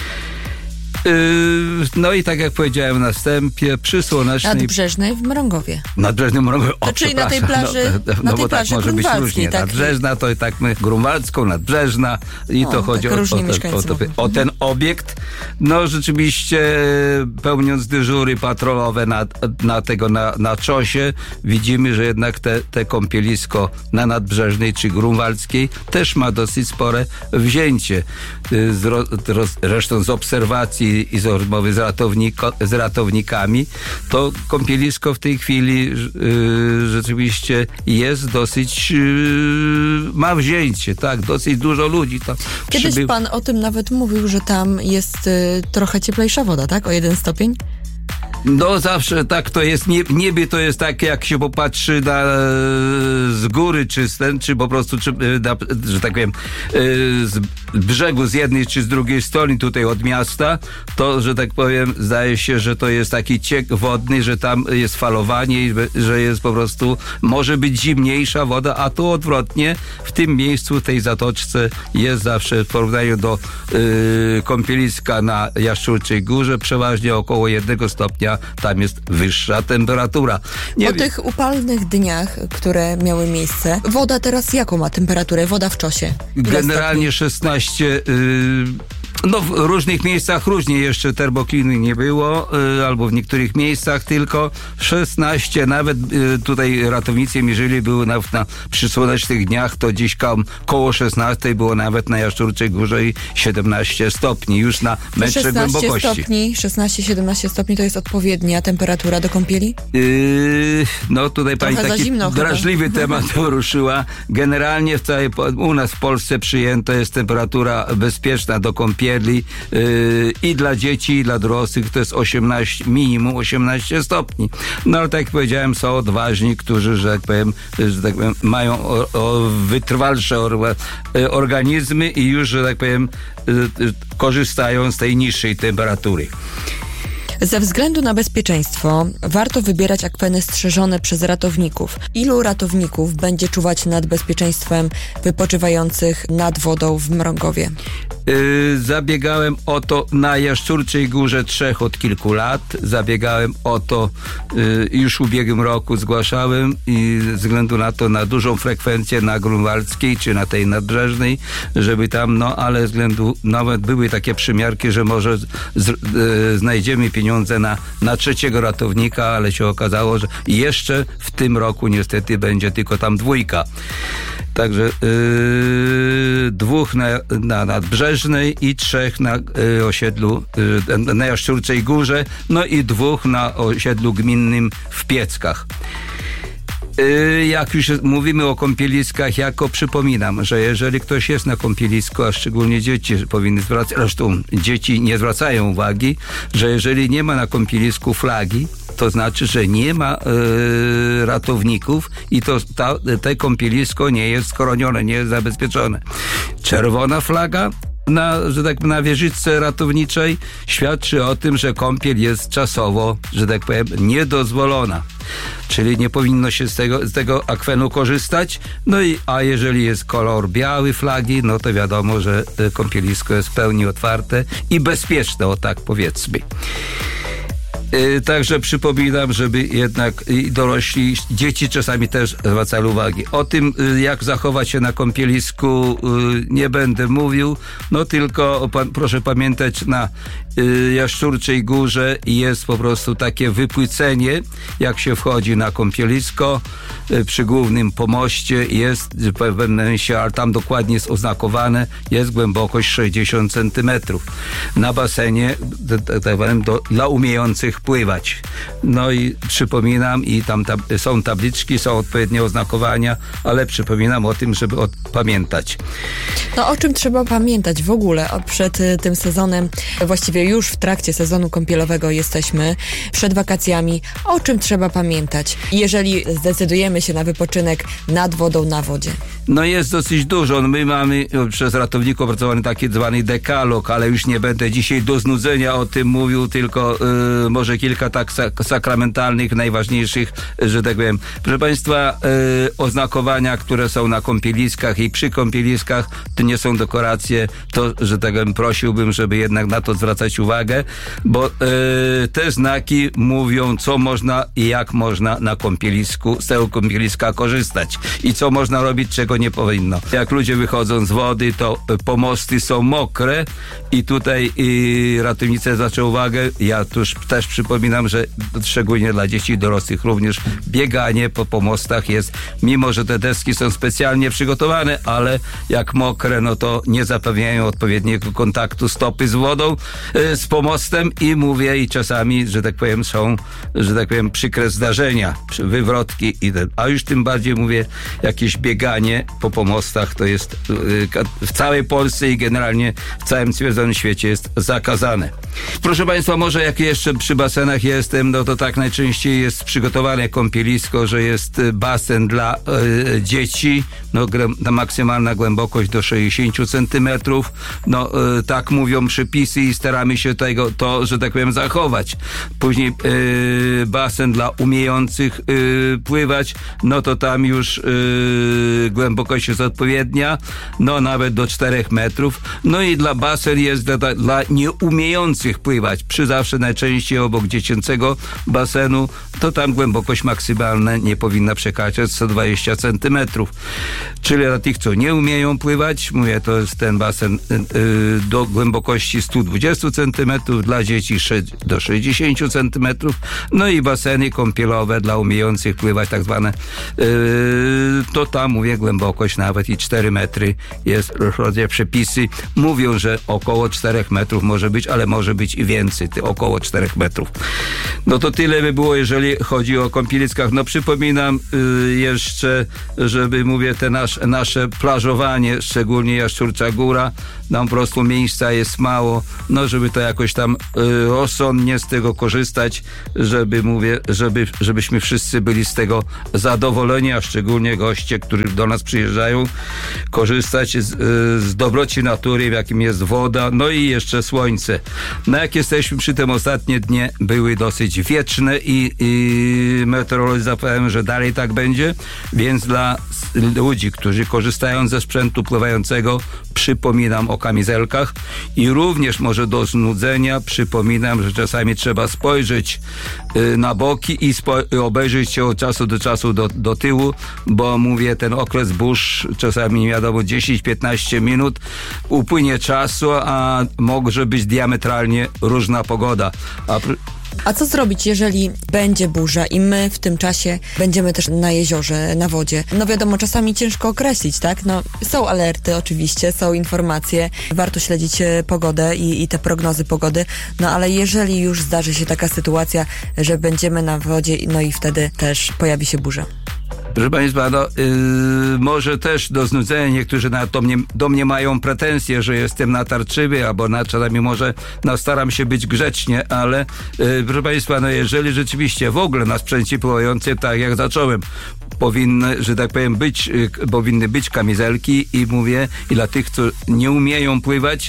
I tak jak powiedziałem na wstępie, przy słonecznej... Nadbrzeżnej w Mrągowie. Nadbrzeżnej w Mrągowie, czyli na tej plaży, bo tak może być różnie. Tak. Nadbrzeżna to i tak my Grunwaldzką, Nadbrzeżna i to chodzi o ten obiekt. Rzeczywiście pełniąc dyżury patrolowe na Czosie, widzimy, że jednak te kąpielisko na Nadbrzeżnej czy Grunwaldzkiej też ma dosyć spore wzięcie. Zresztą z obserwacji i z rozmowy z ratownikami, to kąpielisko w tej chwili rzeczywiście jest dosyć, ma wzięcie, tak, dosyć dużo ludzi tam Kiedyś pan o tym nawet mówił, że tam jest trochę cieplejsza woda, tak? O 1 stopień? Zawsze tak to jest. Niebie to jest tak, jak się popatrzy z z góry, czy po prostu, że tak powiem, z brzegu z jednej czy z drugiej strony tutaj od miasta, to, że tak powiem, zdaje się, że to jest taki ciek wodny, że tam jest falowanie i że jest po prostu, może być zimniejsza woda, a tu odwrotnie, w tym miejscu, tej zatoczce jest zawsze w porównaniu do kąpieliska na Jaszczurczej Górze przeważnie około 1 stopnia, tam jest wyższa temperatura. Po tych upalnych dniach, które miały miejsce, woda teraz jaką ma temperaturę? Woda w Czosie? Generalnie 16... No w różnych miejscach różnie, jeszcze termokliny nie było, albo w niektórych miejscach tylko 16, nawet tutaj ratownicy mierzyli, były nawet przy słonecznych dniach, to gdzieś koło 16 było nawet na Jaszczurczej Górze i 17 stopni już na metrze głębokości. 16-17 stopni to jest odpowiednia temperatura do kąpieli? No tutaj trochę pani taki drażliwy temat poruszyła. Generalnie u nas w Polsce przyjęta jest temperatura bezpieczna do kąpieli i dla dzieci, i dla dorosłych to jest minimum 18 stopni. No ale tak jak powiedziałem, są odważni, którzy, że tak powiem, mają wytrwalsze organizmy i już, że tak powiem, korzystają z tej niższej temperatury. Ze względu na bezpieczeństwo warto wybierać akweny strzeżone przez ratowników. Ilu ratowników będzie czuwać nad bezpieczeństwem wypoczywających nad wodą w Mrągowie? Zabiegałem o to na Jaszczurczej Górze 3 od kilku lat. Zabiegałem o to już w ubiegłym roku, zgłaszałem i ze względu na to, na dużą frekwencję na Grunwaldzkiej czy na tej nadbrzeżnej, żeby tam, no ale względu, nawet były takie przymiarki, że może znajdziemy pieniądze na 3 ratownika, ale się okazało, że jeszcze w tym roku niestety będzie tylko tam 2. Także 2 na Nadbrzeżnej i 3 na osiedlu, na Jaszczurczej Górze, no i 2 na osiedlu gminnym w Pieckach. Jak już mówimy o kąpieliskach, jako przypominam, że jeżeli ktoś jest na kąpielisku, a szczególnie dzieci powinny zwracać, zresztą dzieci nie zwracają uwagi, że jeżeli nie ma na kąpielisku flagi, to znaczy, że nie ma ratowników i to te kąpielisko nie jest schronione, nie jest zabezpieczone. Czerwona flaga na wieżyczce ratowniczej świadczy o tym, że kąpiel jest czasowo, że tak powiem, niedozwolona. Czyli nie powinno się z tego akwenu korzystać. No a jeżeli jest kolor biały flagi, no to wiadomo, że kąpielisko jest w pełni otwarte i bezpieczne, o tak powiedzmy. Także przypominam, żeby jednak dorośli, dzieci czasami też zwracali uwagi. O tym, jak zachować się na kąpielisku, nie będę mówił, no tylko proszę pamiętać, na Jaszczurczej Górze jest po prostu takie wypłycenie, jak się wchodzi na kąpielisko, przy głównym pomoście jest pewne miejsce, ale tam dokładnie jest oznakowane, jest głębokość 60 centymetrów. Na basenie dla umiejących pływać. No i przypominam, i tam są tabliczki, są odpowiednie oznakowania, ale przypominam o tym, żeby pamiętać. No o czym trzeba pamiętać w ogóle przed tym sezonem, właściwie już w trakcie sezonu kąpielowego jesteśmy, przed wakacjami, o czym trzeba pamiętać, jeżeli zdecydujemy się na wypoczynek nad wodą, na wodzie? No jest dosyć dużo. My mamy przez ratowników opracowany taki zwany dekalog, ale już nie będę dzisiaj do znudzenia o tym mówił, tylko może kilka tak sakramentalnych, najważniejszych, że tak powiem. Proszę Państwa, oznakowania, które są na kąpieliskach i przy kąpieliskach, to nie są dekoracje, to, że tak powiem, prosiłbym, żeby jednak na to zwracać uwagę, bo te znaki mówią, co można i jak można na kąpielisku, z tego kąpieliska korzystać i co można robić, czego nie powinno. Jak ludzie wychodzą z wody, to pomosty są mokre i tutaj ratownicy zwracają uwagę, ja tuż też przypominam, że szczególnie dla dzieci i dorosłych również bieganie po pomostach jest, mimo że te deski są specjalnie przygotowane, ale jak mokre, no to nie zapewniają odpowiedniego kontaktu stopy z wodą, z pomostem i mówię, i czasami, że tak powiem, są, że tak powiem, przykre zdarzenia, wywrotki a już tym bardziej mówię, jakieś bieganie po pomostach to jest w całej Polsce i generalnie w całym cywilizowanym świecie jest zakazane. Proszę Państwa, może jak jeszcze przy basenach jestem, no to tak najczęściej jest przygotowane kąpielisko, że jest basen dla dzieci, no maksymalna głębokość do 60 centymetrów, no tak mówią przepisy i staramy się to, że tak powiem, zachować. Później basen dla umiejących pływać, no to tam już głębokość jest odpowiednia, no nawet do 4 metrów. No i basen jest dla nieumiejących pływać. Przy zawsze najczęściej obok dziecięcego basenu, to tam głębokość maksymalna nie powinna przekraczać 120 centymetrów. Czyli dla tych, co nie umieją pływać, mówię, to jest ten basen do głębokości 120 centymetrów, dla dzieci do 60 centymetrów, no i baseny kąpielowe dla umiejących pływać, tak zwane, to tam, mówię, głębokość nawet i 4 metry jest. Przepisy mówią, że około 4 metrów może być, ale może być i więcej, około 4 metrów. No to tyle by było, jeżeli chodzi o kąpieliskach. No przypominam jeszcze, żeby, mówię, te nasze plażowanie, szczególnie Jaszczurcza Góra, nam po prostu miejsca jest mało, no żeby to jakoś tam rozsądnie z tego korzystać, żebyśmy wszyscy byli z tego zadowoleni, a szczególnie goście, którzy do nas przyjeżdżają, korzystać z dobroci natury, w jakim jest woda, no i jeszcze słońce. No jak jesteśmy przy tym, ostatnie dnie były dosyć wieczne i meteorolodzy zapowiadają, że dalej tak będzie, więc dla ludzi, którzy korzystają ze sprzętu pływającego, przypominam o kamizelkach i również może do znudzenia przypominam, że czasami trzeba spojrzeć na boki i obejrzeć się od czasu do czasu do tyłu, bo mówię, ten okres burz, czasami nie wiadomo 10-15 minut upłynie czasu, a może być diametralnie różna pogoda. A co zrobić, jeżeli będzie burza i my w tym czasie będziemy też na jeziorze, na wodzie? No wiadomo, czasami ciężko określić, tak? No są alerty oczywiście, są informacje, warto śledzić pogodę i te prognozy pogody, no ale jeżeli już zdarzy się taka sytuacja, że będziemy na wodzie, no i wtedy też pojawi się burza. Proszę Państwa, może też do znudzenia niektórzy do mnie mają pretensje, że jestem natarczywy, albo czasami może staram się być grzecznie, ale proszę Państwa, jeżeli rzeczywiście w ogóle na sprzęcie pływającym, tak jak zacząłem, powinny, że tak powiem, powinny być kamizelki i mówię, i dla tych, co nie umieją pływać,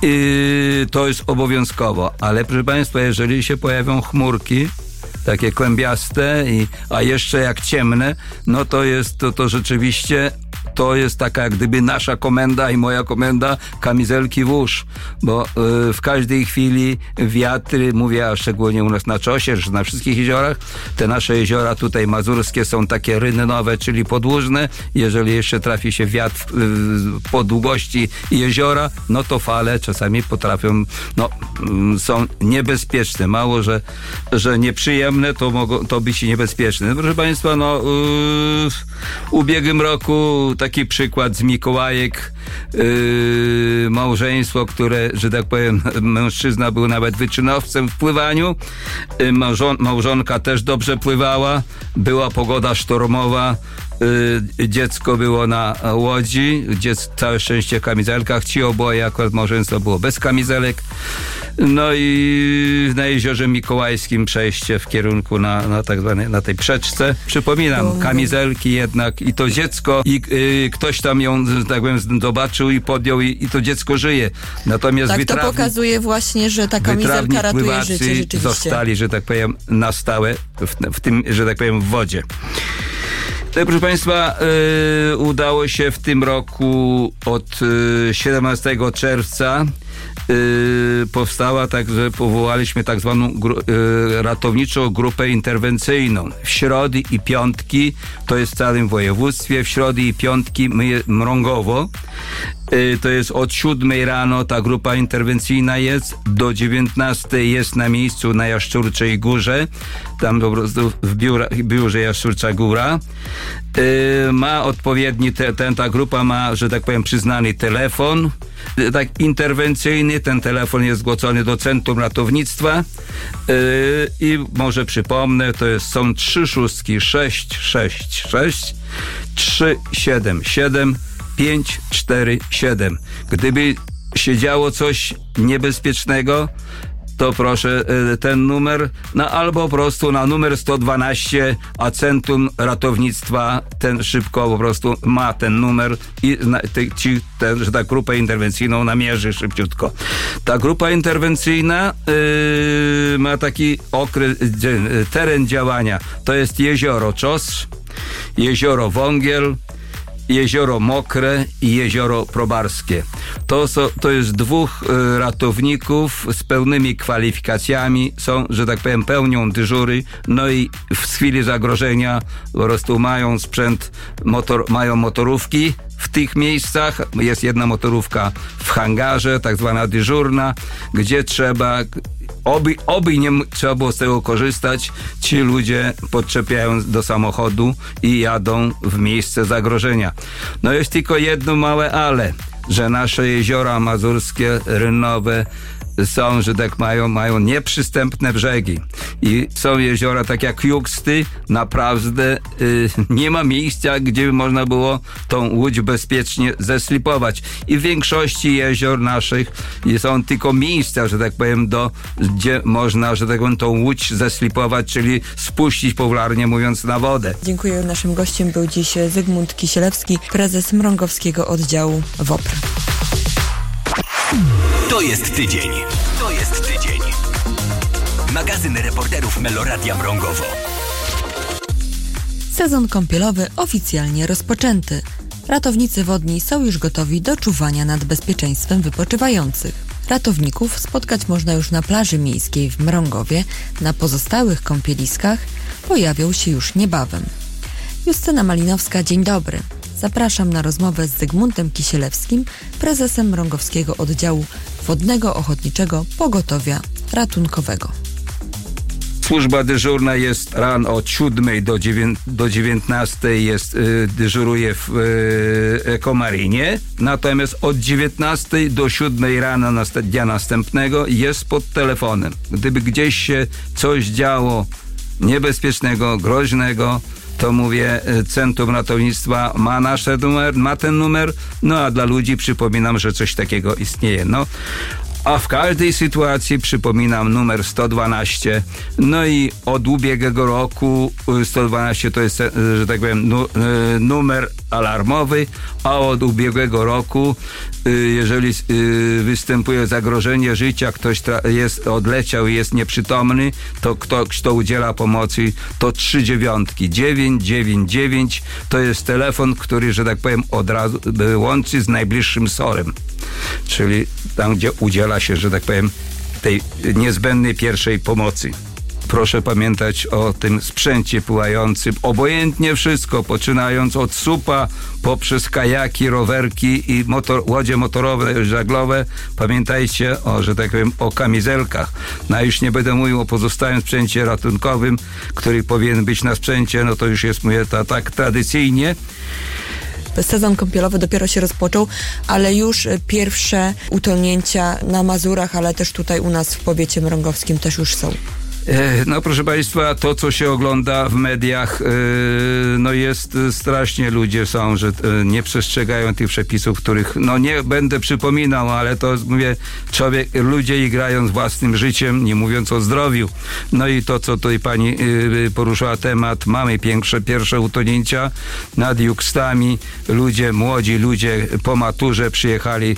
to jest obowiązkowo, ale proszę Państwa, jeżeli się pojawią chmurki, takie kłębiaste, a jeszcze jak ciemne, no to jest to rzeczywiście, to jest taka jak gdyby nasza komenda i moja komenda, kamizelki włóż, bo w każdej chwili wiatry, mówię, a szczególnie u nas na Czosie, że na wszystkich jeziorach, te nasze jeziora tutaj mazurskie są takie rynynowe, czyli podłużne, jeżeli jeszcze trafi się wiatr po długości jeziora, no to fale czasami potrafią, są niebezpieczne, mało, że nieprzyjemne, to być niebezpieczne. Proszę Państwa, w ubiegłym roku taki przykład z Mikołajek, małżeństwo, które, że tak powiem, mężczyzna był nawet wyczynowcem w pływaniu, małżonka też dobrze pływała, była pogoda sztormowa, dziecko było na łodzi, całe szczęście w kamizelkach, ci oboje, akurat małżeństwo było bez kamizelek, no i na jeziorze Mikołajskim przejście w kierunku na tak zwane, na tej przeczce. Przypominam, kamizelki jednak i to dziecko, i ktoś tam ją, tak powiem, zobaczył i podjął i to dziecko żyje. Natomiast tak, to pokazuje właśnie, że ta kamizelka ratuje życie rzeczywiście. Zostali, że tak powiem, na stałe w tym, że tak powiem, w wodzie. Tak, proszę Państwa, udało się w tym roku od 17 czerwca powstała, także powołaliśmy tak zwaną ratowniczą grupę interwencyjną. W środy i piątki, to jest w całym województwie, w środy i piątki mrągowo. To jest od 7 rano ta grupa interwencyjna jest, do 19 jest na miejscu na Jaszczurczej Górze, tam po prostu w biurze Jaszczurcza Góra. Ma odpowiedni, ta grupa ma, że tak powiem, przyznany telefon, tak interwencyjny, ten telefon jest zgłoszony do Centrum Ratownictwa i może przypomnę, są 3 szóstki 666 377 547. Gdyby się działo coś niebezpiecznego, to proszę ten numer, albo po prostu na numer 112, a Centrum Ratownictwa ten szybko po prostu ma ten numer i że ta grupa interwencyjną namierzy szybciutko. Ta grupa interwencyjna ma taki teren działania. To jest jezioro Czos, jezioro Wągiel, jezioro Mokre i jezioro Probarskie. To jest 2 ratowników z pełnymi kwalifikacjami, że tak powiem, pełnią dyżury, no i w chwili zagrożenia po prostu mają sprzęt, mają motorówki w tych miejscach. Jest jedna motorówka w hangarze, tak zwana dyżurna, gdzie trzeba... Oby nie trzeba było z tego korzystać, ci ludzie podczepiają do samochodu i jadą w miejsce zagrożenia. No jest tylko jedno małe ale, że nasze jeziora mazurskie, rynowe są, że tak mają nieprzystępne brzegi. I są jeziora tak jak Juksty, naprawdę nie ma miejsca, gdzie by można było tą łódź bezpiecznie zeslipować. I w większości jezior naszych są tylko miejsca, że tak powiem, gdzie można, że tak powiem, tą łódź zeslipować, czyli spuścić, popularnie mówiąc, na wodę. Dziękuję. Naszym gościem był dziś Zygmunt Kisielewski, prezes Mrągowskiego Oddziału WOPR. To jest tydzień. To jest tydzień. Magazyn reporterów Meloradia Mrągowo. Sezon kąpielowy oficjalnie rozpoczęty. Ratownicy wodni są już gotowi do czuwania nad bezpieczeństwem wypoczywających. Ratowników spotkać można już na plaży miejskiej w Mrągowie. Na pozostałych kąpieliskach pojawią się już niebawem. Justyna Malinowska, dzień dobry. Zapraszam na rozmowę z Zygmuntem Kisielewskim, prezesem Mrągowskiego Oddziału Wodnego Ochotniczego Pogotowia Ratunkowego. Służba dyżurna jest rano od 7 do 19 dyżuruje w Ekomarinie, natomiast od 19 do 7 rano dnia następnego jest pod telefonem. Gdyby gdzieś się coś działo niebezpiecznego, groźnego, to mówię, Centrum Ratownictwa ma ten numer, no a dla ludzi przypominam, że coś takiego istnieje. A w każdej sytuacji przypominam numer 112. No i od ubiegłego roku 112 to jest, że tak powiem, numer alarmowy, a od ubiegłego roku, jeżeli występuje zagrożenie życia, ktoś odleciał i jest nieprzytomny, to kto udziela pomocy, to 999 to jest telefon, który, że tak powiem, od razu łączy z najbliższym SOR-em, czyli tam, gdzie udziela się, że tak powiem, tej niezbędnej pierwszej pomocy. Proszę pamiętać o tym sprzęcie pływającym. Obojętnie wszystko, poczynając od supa, poprzez kajaki, rowerki i łodzie motorowe, żaglowe. Pamiętajcie że tak powiem, o kamizelkach. Już nie będę mówił o pozostałym sprzęcie ratunkowym, który powinien być na sprzęcie, to już jest, mówię, tak tradycyjnie. Sezon kąpielowy dopiero się rozpoczął, ale już pierwsze utonięcia na Mazurach, ale też tutaj u nas w powiecie mrągowskim też już są. Proszę Państwa, to co się ogląda w mediach, jest strasznie, ludzie są, że nie przestrzegają tych przepisów, których nie będę przypominał, ale to mówię, ludzie igrają z własnym życiem, nie mówiąc o zdrowiu. I to, co tutaj pani poruszyła temat, mamy pierwsze utonięcia nad Juksstami, młodzi ludzie po maturze przyjechali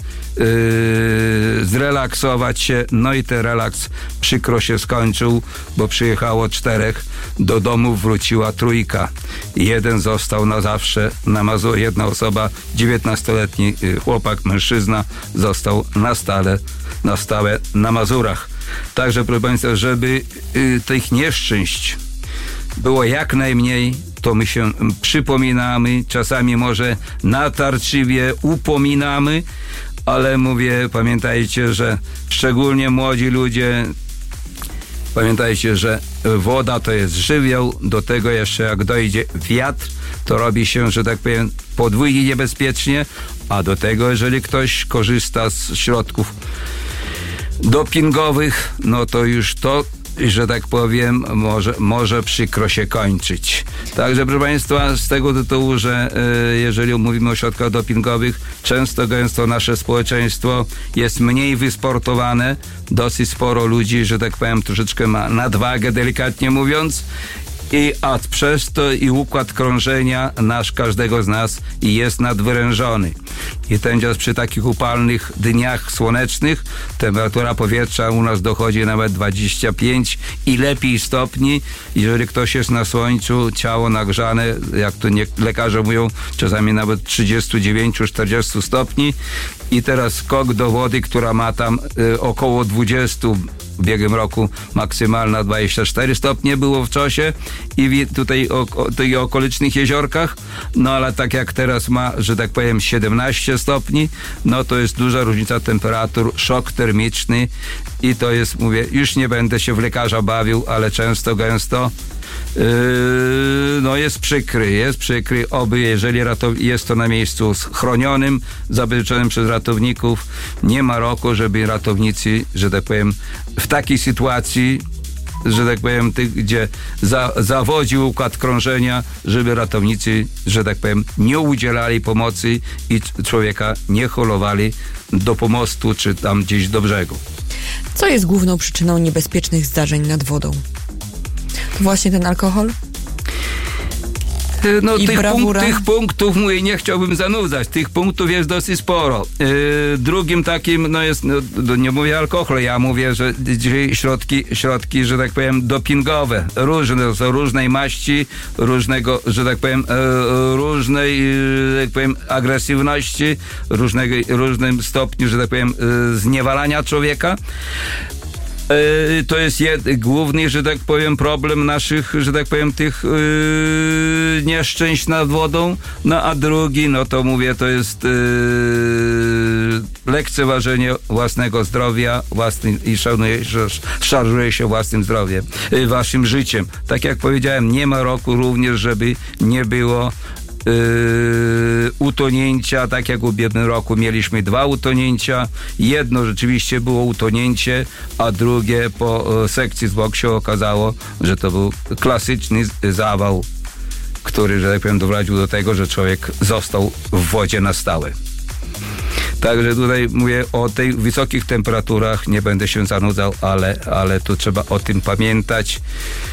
zrelaksować się, i ten relaks przykro się skończył, bo przyjechało 4, do domu wróciła 3. Jeden został na zawsze na Mazurach, jedna osoba, 19-letni chłopak, mężczyzna, został na stałe na Mazurach. Także, proszę Państwa, żeby tych nieszczęść było jak najmniej, to my się przypominamy, czasami może natarczywie upominamy, ale mówię, pamiętajcie, że szczególnie młodzi ludzie, pamiętajcie, że woda to jest żywioł, do tego jeszcze jak dojdzie wiatr, to robi się, że tak powiem, podwójnie niebezpiecznie, a do tego, jeżeli ktoś korzysta z środków dopingowych, to już to że tak powiem, może przykro się kończyć. Także, proszę Państwa, z tego tytułu, że jeżeli mówimy o środkach dopingowych, często gęsto nasze społeczeństwo jest mniej wysportowane, dosyć sporo ludzi, że tak powiem, troszeczkę ma nadwagę, delikatnie mówiąc, a przez to i układ krążenia każdego z nas jest nadwyrężony. I ten czas przy takich upalnych dniach słonecznych temperatura powietrza u nas dochodzi nawet 25 i lepiej stopni. Jeżeli ktoś jest na słońcu, ciało nagrzane, jak to lekarze mówią, czasami nawet 39-40 stopni. I teraz skok do wody, która ma tam około 20, w ubiegłym roku maksymalna 24 stopnie było w czasie i tutaj tych okolicznych jeziorkach, no ale tak jak teraz ma, że tak powiem 17 stopni, no to jest duża różnica temperatur, szok termiczny i to jest, mówię, już nie będę się w lekarza bawił, ale często, gęsto no jest przykry, oby jeżeli jest to na miejscu chronionym, zabezpieczonym przez ratowników, nie ma roku, żeby ratownicy, że tak powiem, w takiej sytuacji, że tak powiem, gdzie zawodził układ krążenia, żeby ratownicy, że tak powiem, nie udzielali pomocy i człowieka nie holowali do pomostu, czy tam gdzieś do brzegu. Co jest główną przyczyną niebezpiecznych zdarzeń nad wodą? To właśnie ten alkohol? No tych punktów, mówię, nie chciałbym zanudzać. Tych punktów jest dosyć sporo. Drugim takim, no jest, no, nie mówię alkohol, ja mówię, że dzisiaj środki, że tak powiem, dopingowe. Różnej maści, różnego, że tak powiem, różnej, jak powiem, agresywności, różnym stopniu, że tak powiem, zniewalania człowieka. To jest główny, że tak powiem, problem naszych, że tak powiem, tych nieszczęść nad wodą. No a drugi, no to mówię, to jest lekceważenie własnego zdrowia i szarżuje się własnym zdrowiem, waszym życiem. Tak jak powiedziałem, nie ma roku również, żeby nie było utonięcia, tak jak w ubiegłym roku mieliśmy 2 utonięcia. Jedno rzeczywiście było utonięcie, a drugie po sekcji zwłok się okazało, że to był klasyczny zawał, który, że tak powiem, doprowadził do tego, że człowiek został w wodzie na stałe. Także tutaj mówię o tych wysokich temperaturach, nie będę się zanudzał, ale tu trzeba o tym pamiętać.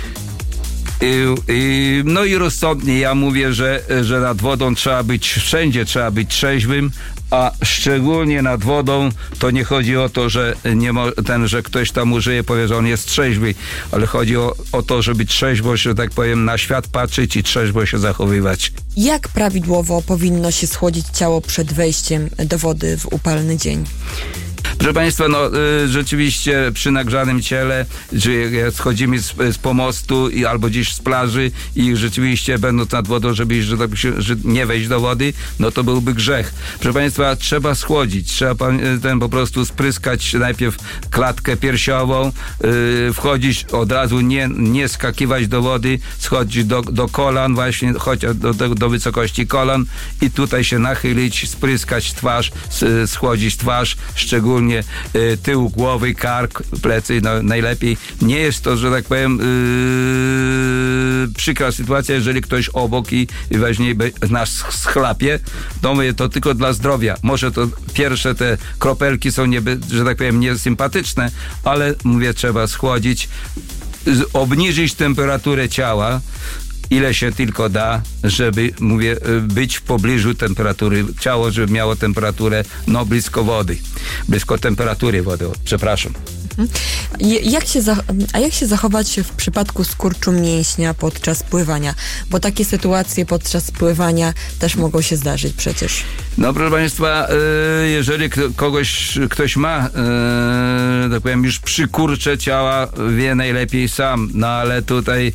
No i rozsądnie ja mówię, że nad wodą wszędzie trzeba być trzeźwym, a szczególnie nad wodą to nie chodzi o to, że że ktoś tam użyje, powie, że on jest trzeźwy, ale chodzi o to, żeby trzeźwo, że tak powiem, na świat patrzeć i trzeźwo się zachowywać. Jak prawidłowo powinno się schłodzić ciało przed wejściem do wody w upalny dzień? Proszę Państwa, no rzeczywiście przy nagrzanym ciele, że schodzimy z pomostu albo gdzieś z plaży i rzeczywiście będąc nad wodą, żeby że nie wejść do wody, no to byłby grzech. Proszę Państwa, trzeba schłodzić, trzeba po prostu spryskać najpierw klatkę piersiową, wchodzić od razu, nie skakiwać do wody, schodzić do kolan właśnie, chociaż do wysokości kolan i tutaj się nachylić, spryskać twarz, schłodzić twarz, szczególnie tył głowy, kark, plecy, no najlepiej. Nie jest to, że tak powiem, przykra sytuacja, jeżeli ktoś obok i weźmie nas schlapie, to mówię, to tylko dla zdrowia. Może to pierwsze te kropelki są, że tak powiem, niesympatyczne, ale mówię, trzeba schłodzić, obniżyć temperaturę ciała, ile się tylko da, żeby, mówię, być w pobliżu temperatury ciała, żeby miało temperaturę, no blisko wody, blisko temperatury wody, przepraszam. Jak się zachować w przypadku skurczu mięśnia podczas pływania? Bo takie sytuacje podczas pływania też mogą się zdarzyć przecież. No proszę Państwa, jeżeli ktoś ma, tak powiem, już przykurcze ciała, wie najlepiej sam, no ale tutaj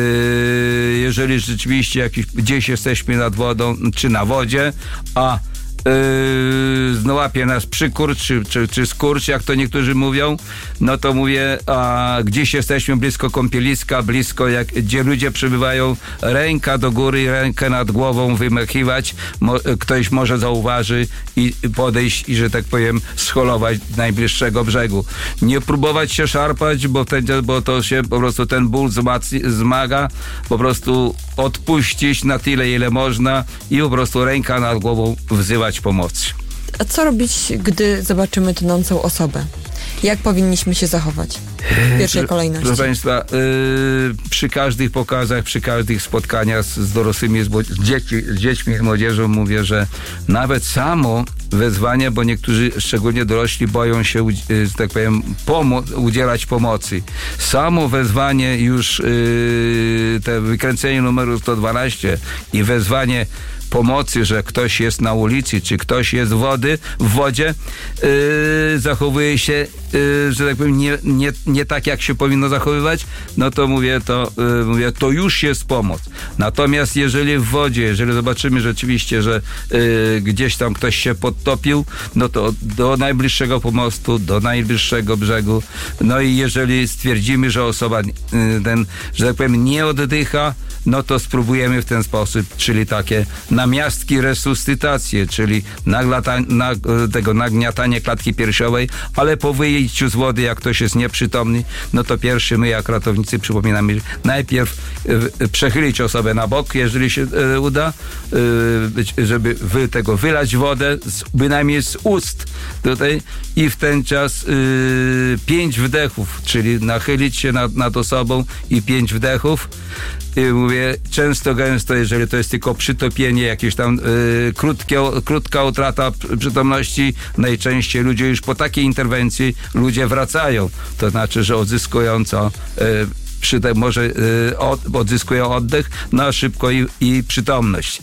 jeżeli rzeczywiście gdzieś jesteśmy nad wodą, czy na wodzie, a łapie nas przykurcz, czy skurcz, jak to niektórzy mówią, no to mówię, a gdzieś jesteśmy blisko kąpieliska, blisko gdzie ludzie przebywają, ręka do góry, rękę nad głową wymachiwać, ktoś może zauważy i podejść i, że tak powiem, scholować najbliższego brzegu. Nie próbować się szarpać, bo to się po prostu ten ból zmaga, po prostu odpuścić na tyle, ile można i po prostu ręka nad głową wzywać pomocy. A co robić, gdy zobaczymy tonącą osobę? Jak powinniśmy się zachować w pierwszej kolejności? Proszę Państwa, przy każdych pokazach, przy każdych spotkaniach z dorosłymi, z dziećmi, z młodzieżą mówię, że nawet samo wezwanie, bo niektórzy, szczególnie dorośli, boją się, że tak powiem, udzielać pomocy. Samo wezwanie już, te wykręcenie numeru 112 i wezwanie pomocy, że ktoś jest na ulicy, czy ktoś jest w wodzie, zachowuje się, że tak powiem, nie tak, jak się powinno zachowywać, no to mówię, to już jest pomoc. Natomiast jeżeli w wodzie, jeżeli zobaczymy rzeczywiście, że gdzieś tam ktoś się podtopił, no to do najbliższego pomostu, do najbliższego brzegu, no i jeżeli stwierdzimy, że osoba że tak powiem, nie oddycha, no to spróbujemy w ten sposób, czyli takie namiastki resuscytacje, czyli nagniatanie klatki piersiowej, ale po wyjściu z wody, jak ktoś jest nieprzytomny, no to pierwszy my, jak ratownicy, przypominamy, najpierw przechylić osobę na bok, jeżeli się uda, żeby wylać wodę, bynajmniej z ust tutaj, i w ten czas 5 wdechów, czyli nachylić się nad osobą i 5 wdechów. Mówię, często, gęsto, jeżeli to jest tylko przytopienie, jakieś tam krótka utrata przytomności, najczęściej ludzie już po takiej interwencji wracają. To znaczy, że odzyskująco może odzyskują oddech, no a szybko i przytomność.